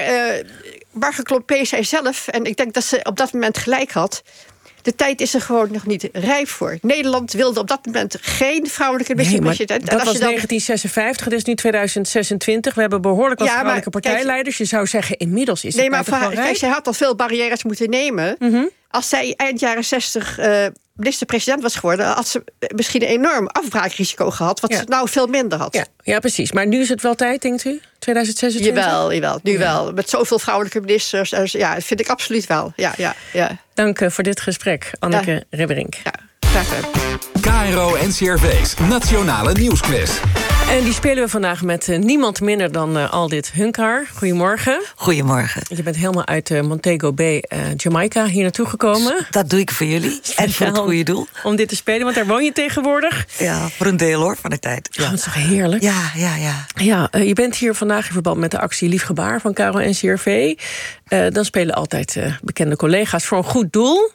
Marga Klompé zei zelf, en ik denk dat ze op dat moment gelijk had, de tijd is er gewoon nog niet rijp voor. Nederland wilde op dat moment geen vrouwelijke minister-president. Dat was 1956, het is nu 2026. We hebben behoorlijk wat vrouwelijke partijleiders. Je zou zeggen, inmiddels is het maar zij had al veel barrières moeten nemen. Mm-hmm. Als zij eind jaren 60 minister-president was geworden, had ze misschien een enorm afbraakrisico gehad, wat ze nou veel minder had. Ja, precies. Maar nu is het wel tijd, denkt u? 2026? Jawel. Nu wel. Met zoveel vrouwelijke ministers. Ja, dat vind ik absoluut wel. Ja. Dank voor dit gesprek, Anneke Ribberink. Ja, graag gedaan. KRO NCRV's Nationale Nieuwsquiz. En die spelen we vandaag met niemand minder dan Aldit Hunkar. Goedemorgen. Goedemorgen. Je bent helemaal uit Montego Bay, Jamaica, hier naartoe gekomen. Dat doe ik voor jullie en voor het goede doel. Om dit te spelen, want daar woon je tegenwoordig. Ja, voor een deel hoor, van de tijd. Ja. Dat is toch heerlijk? Ja. Ja, je bent hier vandaag in verband met de actie Lief Gebaar van KRO NCRV. Dan spelen altijd bekende collega's voor een goed doel.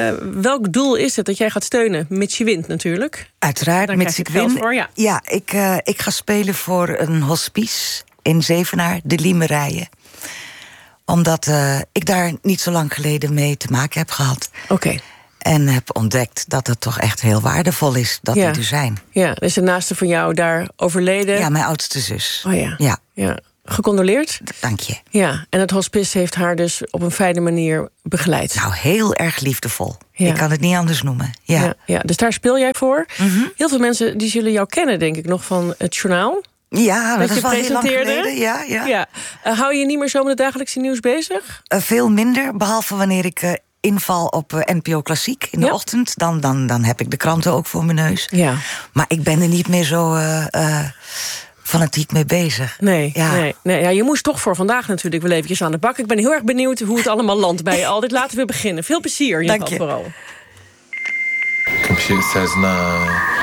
Welk doel is het dat jij gaat steunen? Mits je wint natuurlijk. Uiteraard, mits ik win. Ja, ik ga spelen voor een hospice in Zevenaar, de Liemerijen. Omdat ik daar niet zo lang geleden mee te maken heb gehad. Oké. En heb ontdekt dat het toch echt heel waardevol is dat die er zijn. Ja, is de naaste van jou daar overleden? Ja, mijn oudste zus. Oh ja. Ja. Gecondoleerd? Dank je. Ja, en het hospice heeft haar dus op een fijne manier begeleid. Nou, heel erg liefdevol. Ja. Ik kan het niet anders noemen. Ja. Dus daar speel jij voor. Mm-hmm. Heel veel mensen die zullen jou kennen, denk ik, nog van het journaal. Ja, dat is wel heel lang geleden. Ja. Hou je niet meer zo met het dagelijkse nieuws bezig? Veel minder, behalve wanneer ik inval op NPO Klassiek in de ochtend. Dan heb ik de kranten ook voor mijn neus. Ja. Maar ik ben er niet meer zo fanatiek mee bezig. Nee. Je moest toch voor vandaag natuurlijk wel eventjes aan de bak. Ik ben heel erg benieuwd hoe het allemaal landt bij je altijd. Laten we beginnen. Veel plezier. Dank je. Vooral. Computer says no.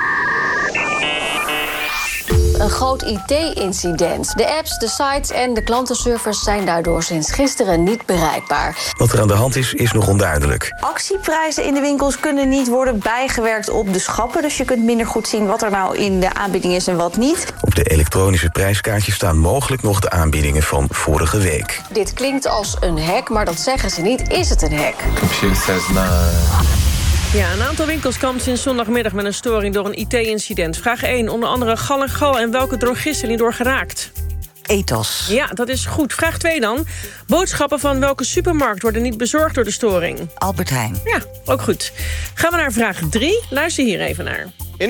Een groot IT-incident. De apps, de sites en de klantenservers zijn daardoor sinds gisteren niet bereikbaar. Wat er aan de hand is nog onduidelijk. Actieprijzen in de winkels kunnen niet worden bijgewerkt op de schappen. Dus je kunt minder goed zien wat er nou in de aanbieding is en wat niet. Op de elektronische prijskaartjes staan mogelijk nog de aanbiedingen van vorige week. Dit klinkt als een hack, maar dat zeggen ze niet. Is het een hack? Computer says no. Ja, een aantal winkels kampt sinds zondagmiddag met een storing door een IT-incident. Vraag 1, onder andere Gal en Gal en welke drogist er niet door geraakt? Ethos. Ja, dat is goed. Vraag 2 dan. Boodschappen van welke supermarkt worden niet bezorgd door de storing? Albert Heijn. Ja, ook goed. Gaan we naar vraag 3. Luister hier even naar.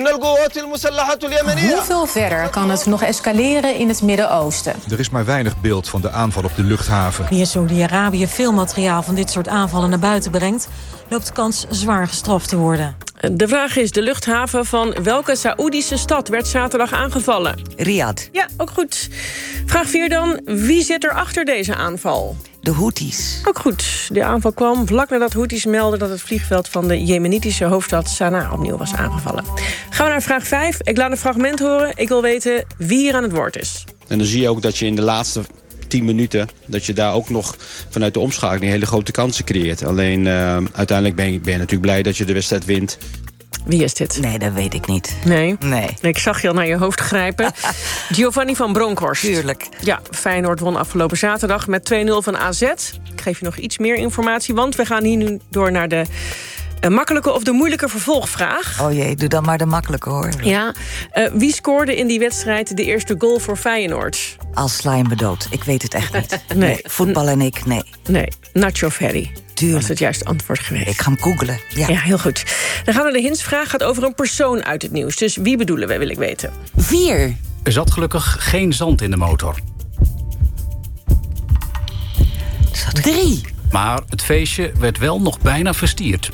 Hoeveel verder kan het nog escaleren in het Midden-Oosten? Er is maar weinig beeld van de aanval op de luchthaven. Wanneer Saudi-Arabië veel materiaal van dit soort aanvallen naar buiten brengt, loopt de kans zwaar gestraft te worden. De vraag is, de luchthaven van welke Saoedische stad werd zaterdag aangevallen? Riyadh. Ja, ook goed. Vraag 4 dan. Wie zit er achter deze aanval? De Houthis. Ook goed. De aanval kwam vlak nadat Houthis melden dat het vliegveld van de jemenitische hoofdstad Sanaa opnieuw was aangevallen. Gaan we naar vraag 5. Ik laat een fragment horen. Ik wil weten wie hier aan het woord is. En dan zie je ook dat je in de laatste 10 minuten... dat je daar ook nog vanuit de omschakeling hele grote kansen creëert. Alleen uiteindelijk ben je natuurlijk blij dat je de wedstrijd wint. Wie is dit? Nee, dat weet ik niet. Nee? Nee. Ik zag je al naar je hoofd grijpen. Giovanni van Bronckhorst. Tuurlijk. Ja, Feyenoord won afgelopen zaterdag met 2-0 van AZ. Ik geef je nog iets meer informatie, want we gaan hier nu door naar de makkelijke of de moeilijke vervolgvraag. Oh jee, doe dan maar de makkelijke, hoor. Ja. Wie scoorde in die wedstrijd de eerste goal voor Feyenoord? Als sla je me dood. Ik weet het echt niet. Nee. Voetbal en ik, nee. Nee, Nacho Ferri. Tuurlijk. Dat is het juiste antwoord geweest. Ik ga hem googlen. Ja, heel goed. Dan gaan we naar de hintsvraag. Gaat over een persoon uit het nieuws. Dus wie bedoelen we, wil ik weten. 4. Er zat gelukkig geen zand in de motor. 3. Maar het feestje werd wel nog bijna verstierd.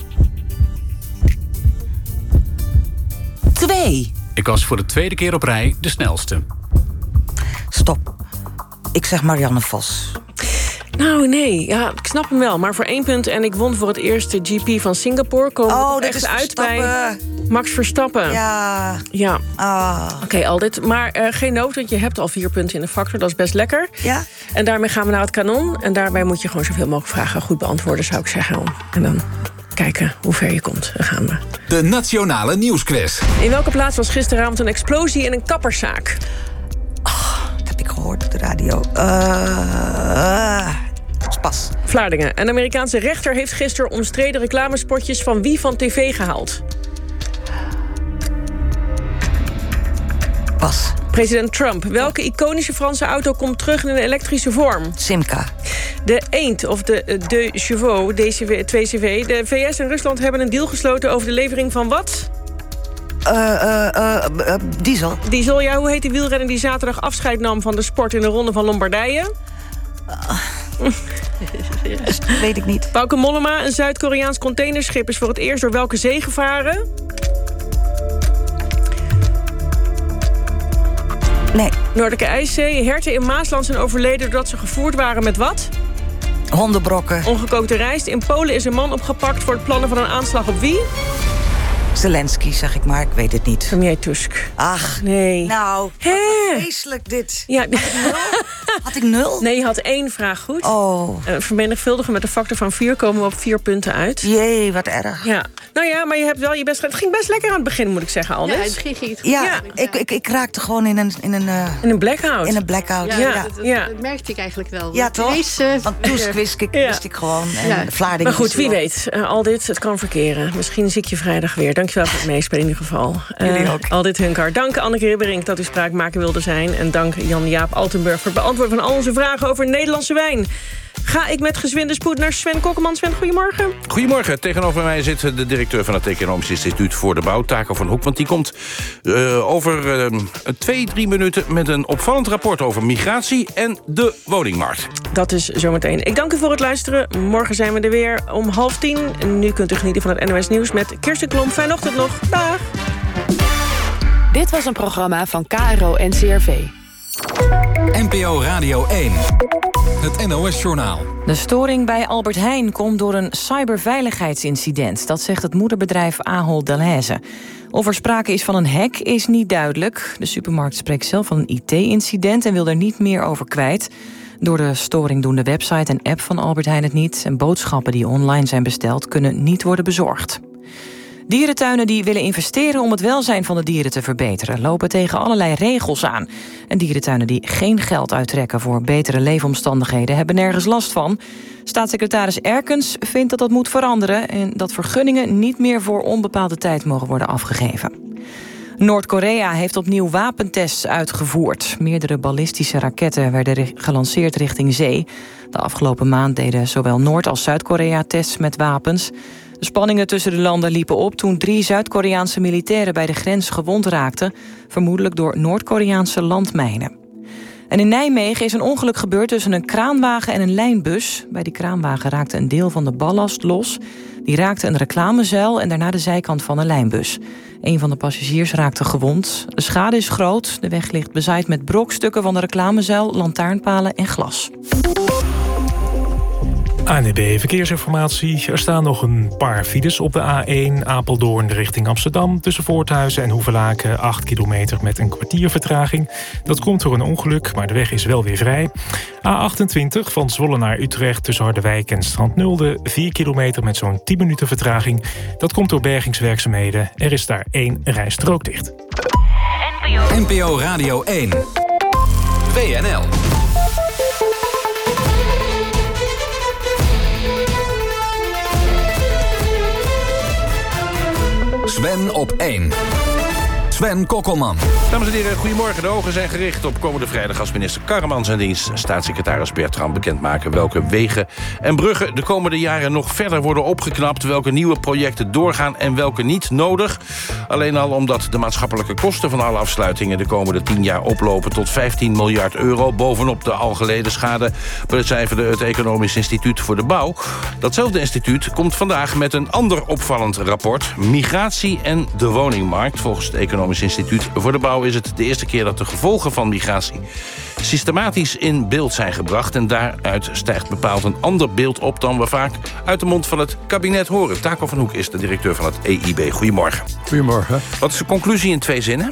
2. Ik was voor de tweede keer op rij de snelste. Stop. Ik zeg Marianne Vos. Nou, nee. Ja, ik snap hem wel. Maar voor 1 punt en ik won voor het eerste GP van Singapore. Komen we echt uit bij Max Verstappen. Ja. Oké, Aldit. Maar geen nood, want je hebt al 4 punten in de factor. Dat is best lekker. Ja. En daarmee gaan we naar het kanon. En daarbij moet je gewoon zoveel mogelijk vragen goed beantwoorden, zou ik zeggen. En dan kijken hoe ver je komt. Daar gaan we. De Nationale Nieuwsquiz. In welke plaats was gisteravond een explosie in een kapperszaak? Dat heb ik gehoord op de radio. Pas. Vlaardingen. Een Amerikaanse rechter heeft gisteren omstreden reclamespotjes van wie van tv gehaald? Pas. President Trump. Welke iconische Franse auto komt terug in een elektrische vorm? Simca. De Eend, of de Chevaux, DCV, de VS en Rusland hebben een deal gesloten over de levering van wat? Diesel. Diesel, ja. Hoe heet die wielrenner die zaterdag afscheid nam van de sport in de Ronde van Lombardije? Weet ik niet. Bauke Mollema, een Zuid-Koreaans containerschip, is voor het eerst door welke zee gevaren? Nee. Noordelijke IJszee. Herten in Maasland zijn overleden doordat ze gevoerd waren met wat? Hondenbrokken. Ongekookte rijst. In Polen is een man opgepakt voor het plannen van een aanslag op wie? Zelensky, zeg ik maar. Ik weet het niet. Premier Tusk. Ach, nee. Nou, wat vreselijk dit. Ja. Had ik 0? Nee, je had 1 vraag goed. Oh. Vermenigvuldigen met een factor van 4 komen we op 4 punten uit. Jee, wat erg. Ja. Nou ja, maar het ging best lekker aan het begin, moet ik zeggen, Aldis. Ja, het ging het goed. Ja, ik raakte gewoon in een blackout. In een blackout, Dat merkte ik eigenlijk wel. Ja, toch? Want toen wist ik gewoon. En Vlaardingen. Maar goed, wie weet. Aldit, het kan verkeren. Misschien zie ik je vrijdag weer. Dankjewel voor het meespelen in ieder geval. Jullie ook. Aldit Hunkar. Dank Anneke Ribberink dat u spraakmaker wilde zijn. En dank Jan-Jaap Altenburg voor het beantwoorden van al onze vragen over Nederlandse wijn. Ga ik met gezwinde spoed naar Sven Kokkelman. Sven, goedemorgen. Goedemorgen. Tegenover mij zit de directeur van het Economisch Instituut voor de Bouw, Taco van Hoek. Want die komt over 2-3 minuten met een opvallend rapport over migratie en de woningmarkt. Dat is zometeen. Ik dank u voor het luisteren. Morgen zijn we er weer om 9:30. Nu kunt u genieten van het NOS Nieuws met Kirsten Klomp. Fijne ochtend nog. Dag. Dit was een programma van KRO-NCRV. NPO Radio 1. Het NOS-journaal. De storing bij Albert Heijn komt door een cyberveiligheidsincident. Dat zegt het moederbedrijf Ahold Delhaize. Of er sprake is van een hack is niet duidelijk. De supermarkt spreekt zelf van een IT-incident en wil er niet meer over kwijt. Door de storing doen de website en app van Albert Heijn het niet. En boodschappen die online zijn besteld kunnen niet worden bezorgd. Dierentuinen die willen investeren om het welzijn van de dieren te verbeteren, lopen tegen allerlei regels aan. En dierentuinen die geen geld uittrekken voor betere leefomstandigheden hebben nergens last van. Staatssecretaris Erkens vindt dat dat moet veranderen en dat vergunningen niet meer voor onbepaalde tijd mogen worden afgegeven. Noord-Korea heeft opnieuw wapentests uitgevoerd. Meerdere ballistische raketten werden gelanceerd richting zee. De afgelopen maand deden zowel Noord- als Zuid-Korea tests met wapens. De spanningen tussen de landen liepen op toen 3 Zuid-Koreaanse militairen bij de grens gewond raakten, vermoedelijk door Noord-Koreaanse landmijnen. En in Nijmegen is een ongeluk gebeurd tussen een kraanwagen en een lijnbus. Bij die kraanwagen raakte een deel van de ballast los. Die raakte een reclamezuil en daarna de zijkant van een lijnbus. Een van de passagiers raakte gewond. De schade is groot. De weg ligt bezaaid met brokstukken van de reclamezuil, lantaarnpalen en glas. ANWB Verkeersinformatie. Er staan nog een paar files op de A1 Apeldoorn richting Amsterdam. Tussen Voorthuizen en Hoevelaken 8 kilometer met een kwartier vertraging. Dat komt door een ongeluk, maar de weg is wel weer vrij. A28 van Zwolle naar Utrecht tussen Harderwijk en Strandnulde 4 kilometer met zo'n 10 minuten vertraging. Dat komt door bergingswerkzaamheden. Er is daar 1 rijstrook dicht. NPO Radio 1. WNL. Sven op 1. Sven Kokkelman. Dames en heren, goedemorgen. De ogen zijn gericht op komende vrijdag als minister Karremans en dienst staatssecretaris Bertram bekendmaken welke wegen en bruggen de komende jaren nog verder worden opgeknapt, welke nieuwe projecten doorgaan en welke niet nodig. Alleen al omdat de maatschappelijke kosten van alle afsluitingen de komende 10 jaar oplopen tot 15 miljard euro, bovenop de al geleden schade, becijferde het Economisch Instituut voor de Bouw. Datzelfde instituut komt vandaag met een ander opvallend rapport, migratie en de woningmarkt. Volgens het Economisch Instituut voor de Bouw is het de eerste keer dat de gevolgen van migratie systematisch in beeld zijn gebracht. En daaruit stijgt bepaald een ander beeld op dan we vaak uit de mond van het kabinet horen. Taco van Hoek is de directeur van het EIB. Goedemorgen. Goedemorgen. Wat is de conclusie in 2 zinnen?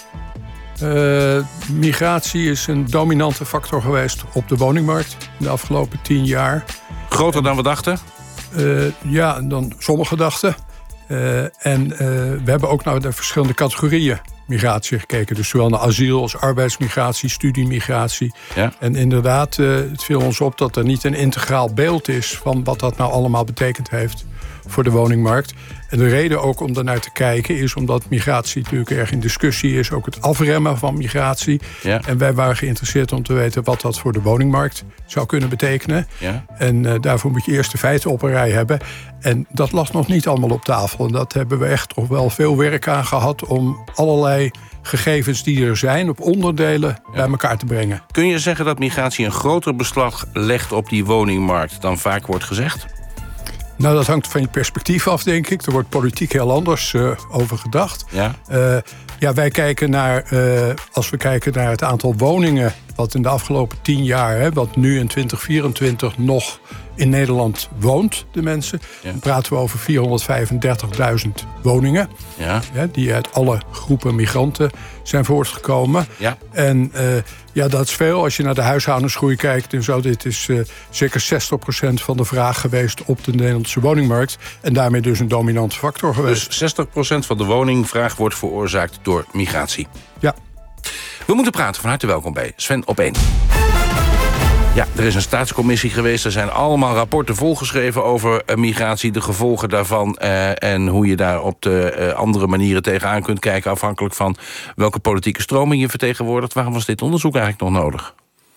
Migratie is een dominante factor geweest op de woningmarkt de afgelopen 10 jaar. Groter dan we dachten? Ja, dan sommigen dachten. We hebben ook naar de verschillende categorieën migratie gekeken. Dus zowel naar asiel als arbeidsmigratie, studiemigratie. Ja. En inderdaad, het viel ons op dat er niet een integraal beeld is van wat dat nou allemaal betekend heeft voor de woningmarkt. En de reden ook om daarnaar te kijken is omdat migratie natuurlijk erg in discussie is. Ook het afremmen van migratie. Ja. En wij waren geïnteresseerd om te weten wat dat voor de woningmarkt zou kunnen betekenen. Ja. En daarvoor moet je eerst de feiten op een rij hebben. En dat lag nog niet allemaal op tafel. En dat hebben we echt toch wel veel werk aan gehad om allerlei gegevens die er zijn op onderdelen bij elkaar te brengen. Kun je zeggen dat migratie een groter beslag legt op die woningmarkt dan vaak wordt gezegd? Nou, dat hangt van je perspectief af, denk ik. Er wordt politiek heel anders over gedacht. Ja. Ja, wij kijken als we kijken naar het aantal woningen wat in de afgelopen 10 jaar, wat nu in 2024 nog in Nederland woont, de mensen. Ja. Dan praten we over 435.000 woningen. Ja. Die uit alle groepen migranten zijn voortgekomen. Ja. En dat is veel. Als je naar de huishoudensgroei kijkt en zo, dit is zeker 60% van de vraag geweest op de Nederlandse woningmarkt. En daarmee dus een dominante factor geweest. Dus 60% van de woningvraag wordt veroorzaakt door migratie. Ja. We moeten praten. Van harte welkom bij Sven op 1. Ja, er is een staatscommissie geweest. Er zijn allemaal rapporten volgeschreven over migratie, de gevolgen daarvan en hoe je daar op de andere manieren tegenaan kunt kijken, afhankelijk van welke politieke stroming je vertegenwoordigt. Waarom was dit onderzoek eigenlijk nog nodig?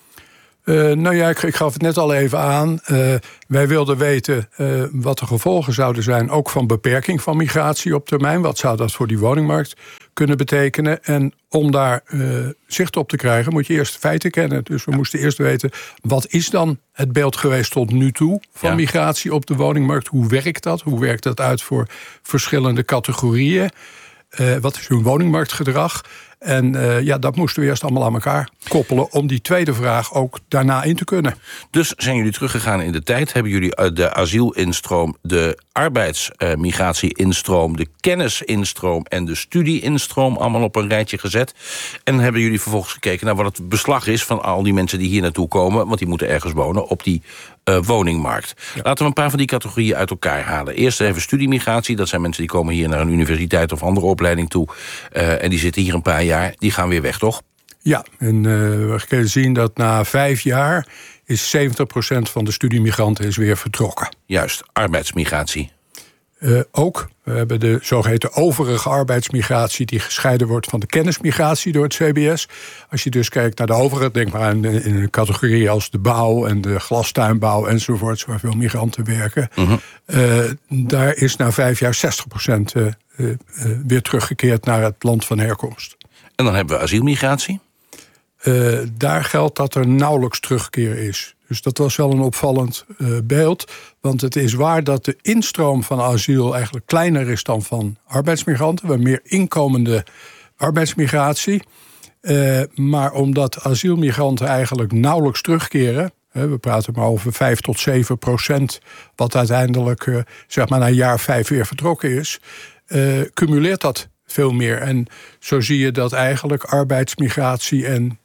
Ik gaf het net al even aan. Wij wilden weten wat de gevolgen zouden zijn, ook van beperking van migratie op termijn. Wat zou dat voor die woningmarkt kunnen betekenen? En om daar zicht op te krijgen, moet je eerst feiten kennen. Dus we moesten eerst weten, wat is dan het beeld geweest tot nu toe van migratie op de woningmarkt? Hoe werkt dat? Hoe werkt dat uit voor verschillende categorieën? Wat is hun woningmarktgedrag? En dat moesten we eerst allemaal aan elkaar koppelen om die tweede vraag ook daarna in te kunnen. Dus zijn jullie teruggegaan in de tijd? Hebben jullie de asielinstroom, de arbeidsmigratie-instroom, de kennisinstroom en de studie-instroom allemaal op een rijtje gezet? En hebben jullie vervolgens gekeken naar wat het beslag is van al die mensen die hier naartoe komen, want die moeten ergens wonen, op die woningmarkt. Ja. Laten we een paar van die categorieën uit elkaar halen. Eerst even studiemigratie. Dat zijn mensen die komen hier naar een universiteit of andere opleiding toe. En die zitten hier een paar jaar. Die gaan weer weg, toch? Ja, en we kunnen zien dat na 5 jaar is 70% van de studiemigranten is weer vertrokken. Juist, arbeidsmigratie. Ook. We hebben de zogeheten overige arbeidsmigratie die gescheiden wordt van de kennismigratie door het CBS. Als je dus kijkt naar de overige, denk maar in een categorie als de bouw en de glastuinbouw enzovoorts, waar veel migranten werken. Daar is na 5 jaar 60% weer teruggekeerd naar het land van herkomst. En dan hebben we asielmigratie? Daar geldt dat er nauwelijks terugkeer is. Dus dat was wel een opvallend beeld. Want het is waar dat de instroom van asiel eigenlijk kleiner is dan van arbeidsmigranten. We hebben meer inkomende arbeidsmigratie. Maar omdat asielmigranten eigenlijk nauwelijks terugkeren, we praten maar over 5-7%, wat uiteindelijk na een jaar 5 weer vertrokken is, cumuleert dat veel meer. En zo zie je dat eigenlijk arbeidsmigratie en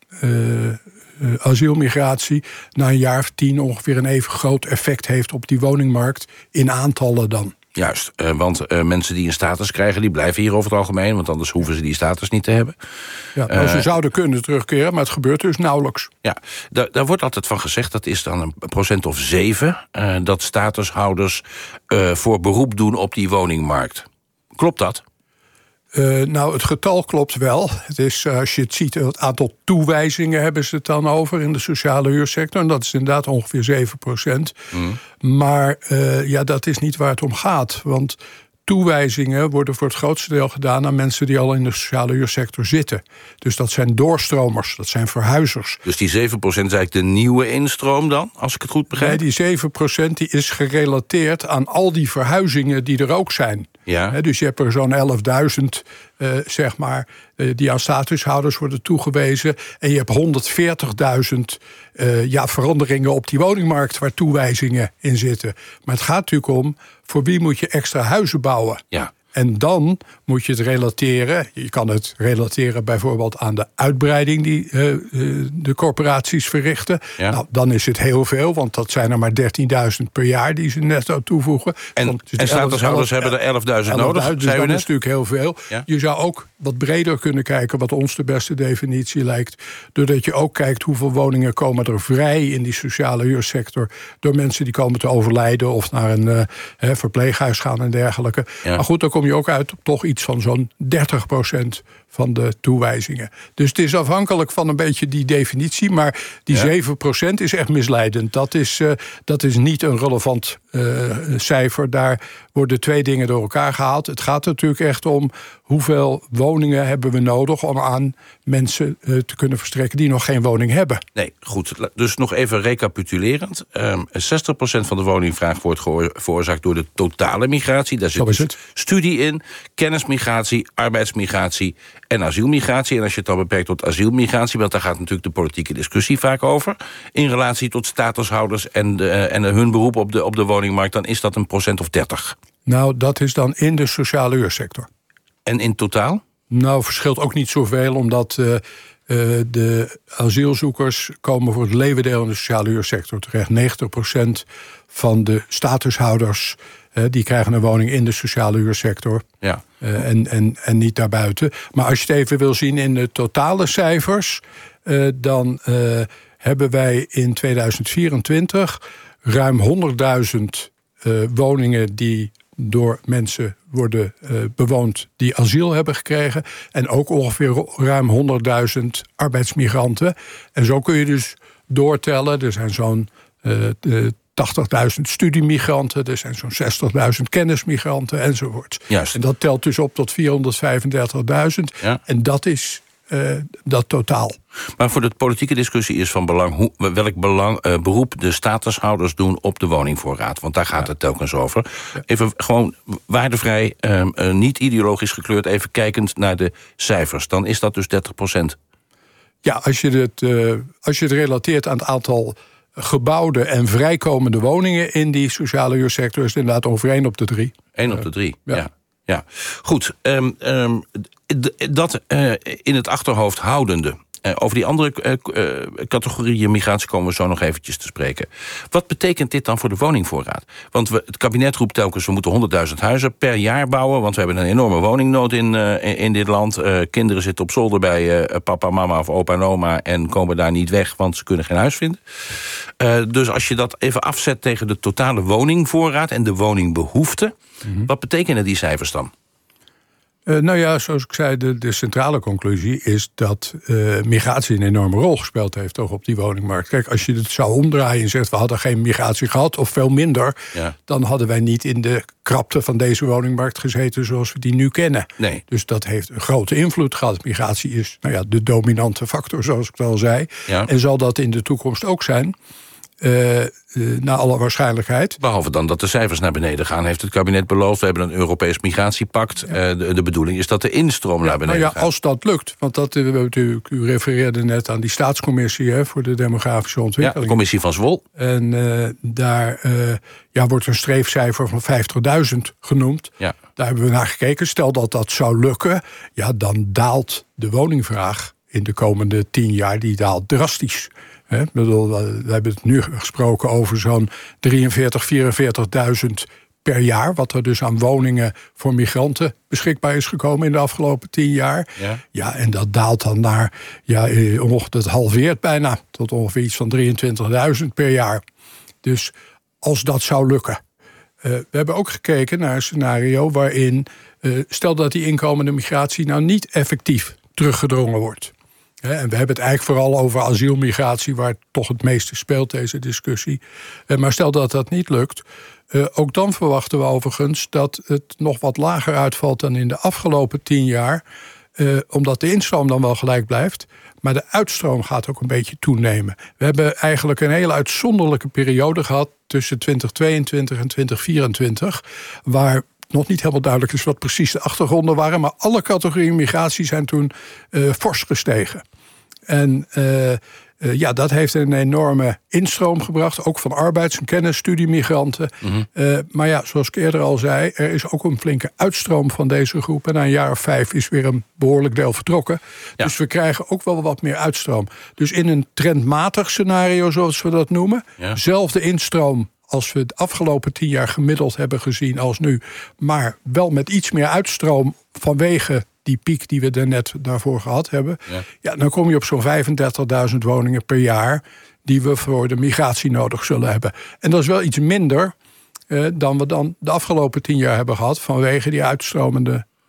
asielmigratie na een jaar of 10 ongeveer een even groot effect heeft op die woningmarkt in aantallen dan. Juist, want mensen die een status krijgen, die blijven hier over het algemeen, want anders hoeven ze die status niet te hebben. Ja, ze zouden kunnen terugkeren, maar het gebeurt dus nauwelijks. Ja, daar wordt altijd van gezegd, dat is dan een procent of 7... dat statushouders voor beroep doen op die woningmarkt. Klopt dat? Het getal klopt wel. Het is, als je het ziet, het aantal toewijzingen hebben ze het dan over in de sociale huursector. En dat is inderdaad ongeveer 7%. Maar dat is niet waar het om gaat. Want toewijzingen worden voor het grootste deel gedaan aan mensen die al in de sociale huursector zitten. Dus dat zijn doorstromers, dat zijn verhuizers. Dus die 7% is eigenlijk de nieuwe instroom dan, als ik het goed begrijp? Nee, die 7% die is gerelateerd aan al die verhuizingen die er ook zijn. Ja. Dus je hebt er zo'n 11.000, die aan statushouders worden toegewezen. En je hebt 140.000 veranderingen op die woningmarkt waar toewijzingen in zitten. Maar het gaat natuurlijk om, voor wie moet je extra huizen bouwen? Ja. En dan moet je het relateren. Je kan het relateren bijvoorbeeld aan de uitbreiding die de corporaties verrichten. Ja. Nou, dan is het heel veel, want dat zijn er maar 13.000 per jaar die ze netto toevoegen. En statushouders hebben er 11.000 nodig. Dus dat is natuurlijk heel veel. Ja. Je zou ook wat breder kunnen kijken, wat ons de beste definitie lijkt. Doordat je ook kijkt hoeveel woningen komen er vrij in die sociale huursector door mensen die komen te overlijden of naar een verpleeghuis gaan en dergelijke. Ja. Maar goed, dan kom je ook uit op toch iets van zo'n 30% van de toewijzingen. Dus het is afhankelijk van een beetje die definitie, maar die 7% is echt misleidend. Dat is niet een relevant cijfer, daar worden 2 dingen door elkaar gehaald. Het gaat natuurlijk echt om hoeveel woningen hebben we nodig om aan mensen te kunnen verstrekken die nog geen woning hebben. Nee, goed. Dus nog even recapitulerend. 60% van de woningvraag wordt veroorzaakt door de totale migratie. Daar zit dus studie in, kennismigratie, arbeidsmigratie en asielmigratie. En als je het dan beperkt tot asielmigratie, want daar gaat natuurlijk de politieke discussie vaak over, in relatie tot statushouders en hun beroep op de woningmarkt, dan is dat 1% of 30. Nou, dat is dan in de sociale huursector. En in totaal? Nou, verschilt ook niet zoveel, omdat de asielzoekers komen voor het leeuwendeel in de sociale huursector terecht. 90% van de statushouders die krijgen een woning in de sociale huursector. Ja. En niet daarbuiten. Maar als je het even wil zien in de totale cijfers, dan hebben wij in 2024 ruim 100.000 woningen die door mensen worden bewoond die asiel hebben gekregen. En ook ongeveer ruim 100.000 arbeidsmigranten. En zo kun je dus doortellen. Er zijn zo'n 80.000 studiemigranten. Er zijn zo'n 60.000 kennismigranten enzovoort. Juist. En dat telt dus op tot 435.000. Ja. En dat is dat totaal. Maar voor de politieke discussie is van belang welk beroep de statushouders doen op de woningvoorraad. Want daar gaat het telkens over. Even gewoon waardevrij, niet ideologisch gekleurd, even kijkend naar de cijfers. Dan is dat dus 30%. Ja, als je het relateert aan het aantal gebouwde en vrijkomende woningen in die sociale huursector, is het inderdaad ongeveer 1 op de 3. 1 op de 3, ja. Goed, dat in het achterhoofd houdende. Over die andere categorieën migratie komen we zo nog eventjes te spreken. Wat betekent dit dan voor de woningvoorraad? Want het kabinet roept telkens, we moeten 100.000 huizen per jaar bouwen, want we hebben een enorme woningnood in dit land. Kinderen zitten op zolder bij papa, mama of opa en oma en komen daar niet weg, want ze kunnen geen huis vinden. Dus als je dat even afzet tegen de totale woningvoorraad en de woningbehoefte, wat betekenen die cijfers dan? Nou ja, zoals ik zei, de centrale conclusie is dat migratie een enorme rol gespeeld heeft toch op die woningmarkt. Kijk, als je het zou omdraaien en zegt we hadden geen migratie gehad of veel minder, dan hadden wij niet in de krapte van deze woningmarkt gezeten zoals we die nu kennen. Nee. Dus dat heeft een grote invloed gehad. Migratie is de dominante factor, zoals ik al zei. Ja. En zal dat in de toekomst ook zijn. Naar alle waarschijnlijkheid. Behalve dan dat de cijfers naar beneden gaan, heeft het kabinet beloofd. We hebben een Europees migratiepact. De bedoeling is dat de instroom naar beneden gaat. Als dat lukt. Want u refereerde net aan die staatscommissie voor de demografische ontwikkeling. Ja, de commissie van Zwol. En daar wordt een streefcijfer van 50.000 genoemd. Ja. Daar hebben we naar gekeken. Stel dat dat zou lukken, dan daalt de woningvraag in de komende 10 jaar. Die daalt drastisch. We hebben het nu gesproken over zo'n 43.000, 44.000 per jaar. Wat er dus aan woningen voor migranten beschikbaar is gekomen in de afgelopen 10 jaar. Ja, en dat daalt dan naar, dat halveert bijna. Tot ongeveer iets van 23.000 per jaar. Dus als dat zou lukken. We hebben ook gekeken naar een scenario waarin, stel dat die inkomende migratie nou niet effectief teruggedrongen wordt. En we hebben het eigenlijk vooral over asielmigratie, waar toch het meeste speelt, deze discussie. Maar stel dat dat niet lukt, ook dan verwachten we overigens dat het nog wat lager uitvalt dan in de afgelopen 10 jaar. Omdat de instroom dan wel gelijk blijft, maar de uitstroom gaat ook een beetje toenemen. We hebben eigenlijk een hele uitzonderlijke periode gehad tussen 2022 en 2024, waar nog niet helemaal duidelijk is wat precies de achtergronden waren, maar alle categorieën migratie zijn toen fors gestegen. En dat heeft een enorme instroom gebracht, ook van arbeids- en kennisstudiemigranten. Maar zoals ik eerder al zei, er is ook een flinke uitstroom van deze groep. En na een jaar of 5 is weer een behoorlijk deel vertrokken. Ja. Dus we krijgen ook wel wat meer uitstroom. Dus in een trendmatig scenario, zoals we dat noemen, zelfde instroom als we het afgelopen 10 jaar gemiddeld hebben gezien als nu, maar wel met iets meer uitstroom vanwege die piek die we daarnet daarvoor gehad hebben. Dan kom je op zo'n 35.000 woningen per jaar die we voor de migratie nodig zullen hebben. En dat is wel iets minder dan we dan de afgelopen 10 jaar hebben gehad vanwege die uitstromende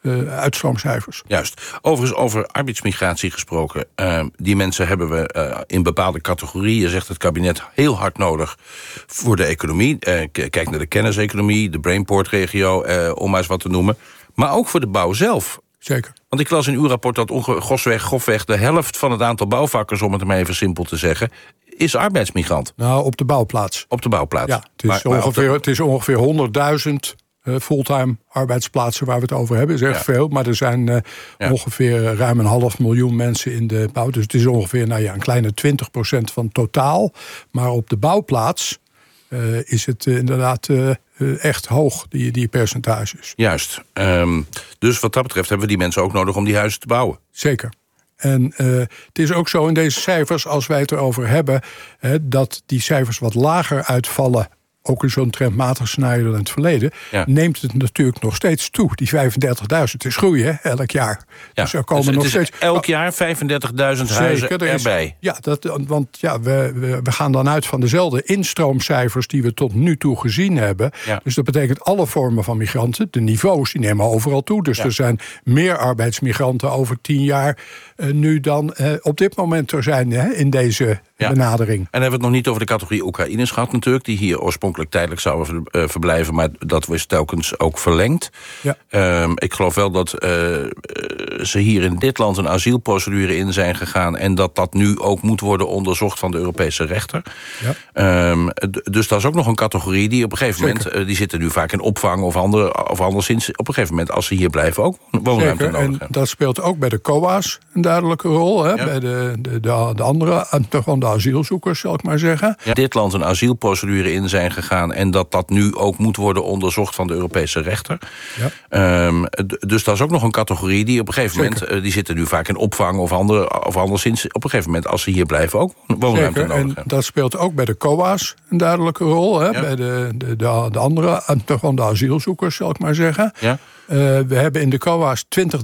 uitstroomcijfers. Juist. Overigens, over arbeidsmigratie gesproken. Die mensen hebben we in bepaalde categorieën, zegt het kabinet, heel hard nodig voor de economie. Kijk naar de kenniseconomie, de Brainport-regio, om maar eens wat te noemen. Maar ook voor de bouw zelf. Zeker. Want ik las in uw rapport dat grofweg de helft van het aantal bouwvakkers, om het maar even simpel te zeggen, is arbeidsmigrant. Nou, op de bouwplaats. Op de bouwplaats. Ja, het is ongeveer 100.000 fulltime arbeidsplaatsen waar we het over hebben. Dat is echt veel, maar er zijn ongeveer ruim 500.000 mensen in de bouw. Dus het is ongeveer een kleine 20% van totaal. Maar op de bouwplaats is het inderdaad echt hoog, die percentages. Juist. Dus wat dat betreft hebben we die mensen ook nodig om die huizen te bouwen. Zeker. En het is ook zo in deze cijfers, als wij het erover hebben, dat die cijfers wat lager uitvallen, ook in zo'n trendmatig scenario dan in het verleden, neemt het natuurlijk nog steeds toe. Die 35.000 is groei, elk jaar. Ja. Dus er komen dus nog steeds elk jaar 35.000 huizen erbij. Want we gaan dan uit van dezelfde instroomcijfers die we tot nu toe gezien hebben. Ja. Dus dat betekent alle vormen van migranten, de niveaus, die nemen overal toe. Dus er zijn meer arbeidsmigranten over 10 jaar nu dan op dit moment er zijn in deze benadering. En dan hebben we het nog niet over de categorie Oekraïners gehad natuurlijk, die hier oorspronkelijk tijdelijk zouden verblijven, maar dat was telkens ook verlengd. Ja. Ik geloof wel dat ze hier in dit land een asielprocedure in zijn gegaan en dat nu ook moet worden onderzocht van de Europese rechter. Ja. Dus dat is ook nog een categorie die op een gegeven moment, die zitten nu vaak in opvang of anderszins, op een gegeven moment, als ze hier blijven, ook woonruimte nodig hebben. En dat speelt ook bij de COA's een duidelijke rol. Bij de andere, gewoon de asielzoekers, zal ik maar zeggen. Ja. Dit land een asielprocedure in zijn gegaan en dat nu ook moet worden onderzocht van de Europese rechter. Ja. Dus dat is ook nog een categorie die op een gegeven moment, die zitten nu vaak in opvang of anderszins, op een gegeven moment, als ze hier blijven, ook woonruimte nodig hebben. En dat speelt ook bij de COA's een duidelijke rol. Bij de andere, gewoon de asielzoekers, zal ik maar zeggen. Ja. We hebben in de COA's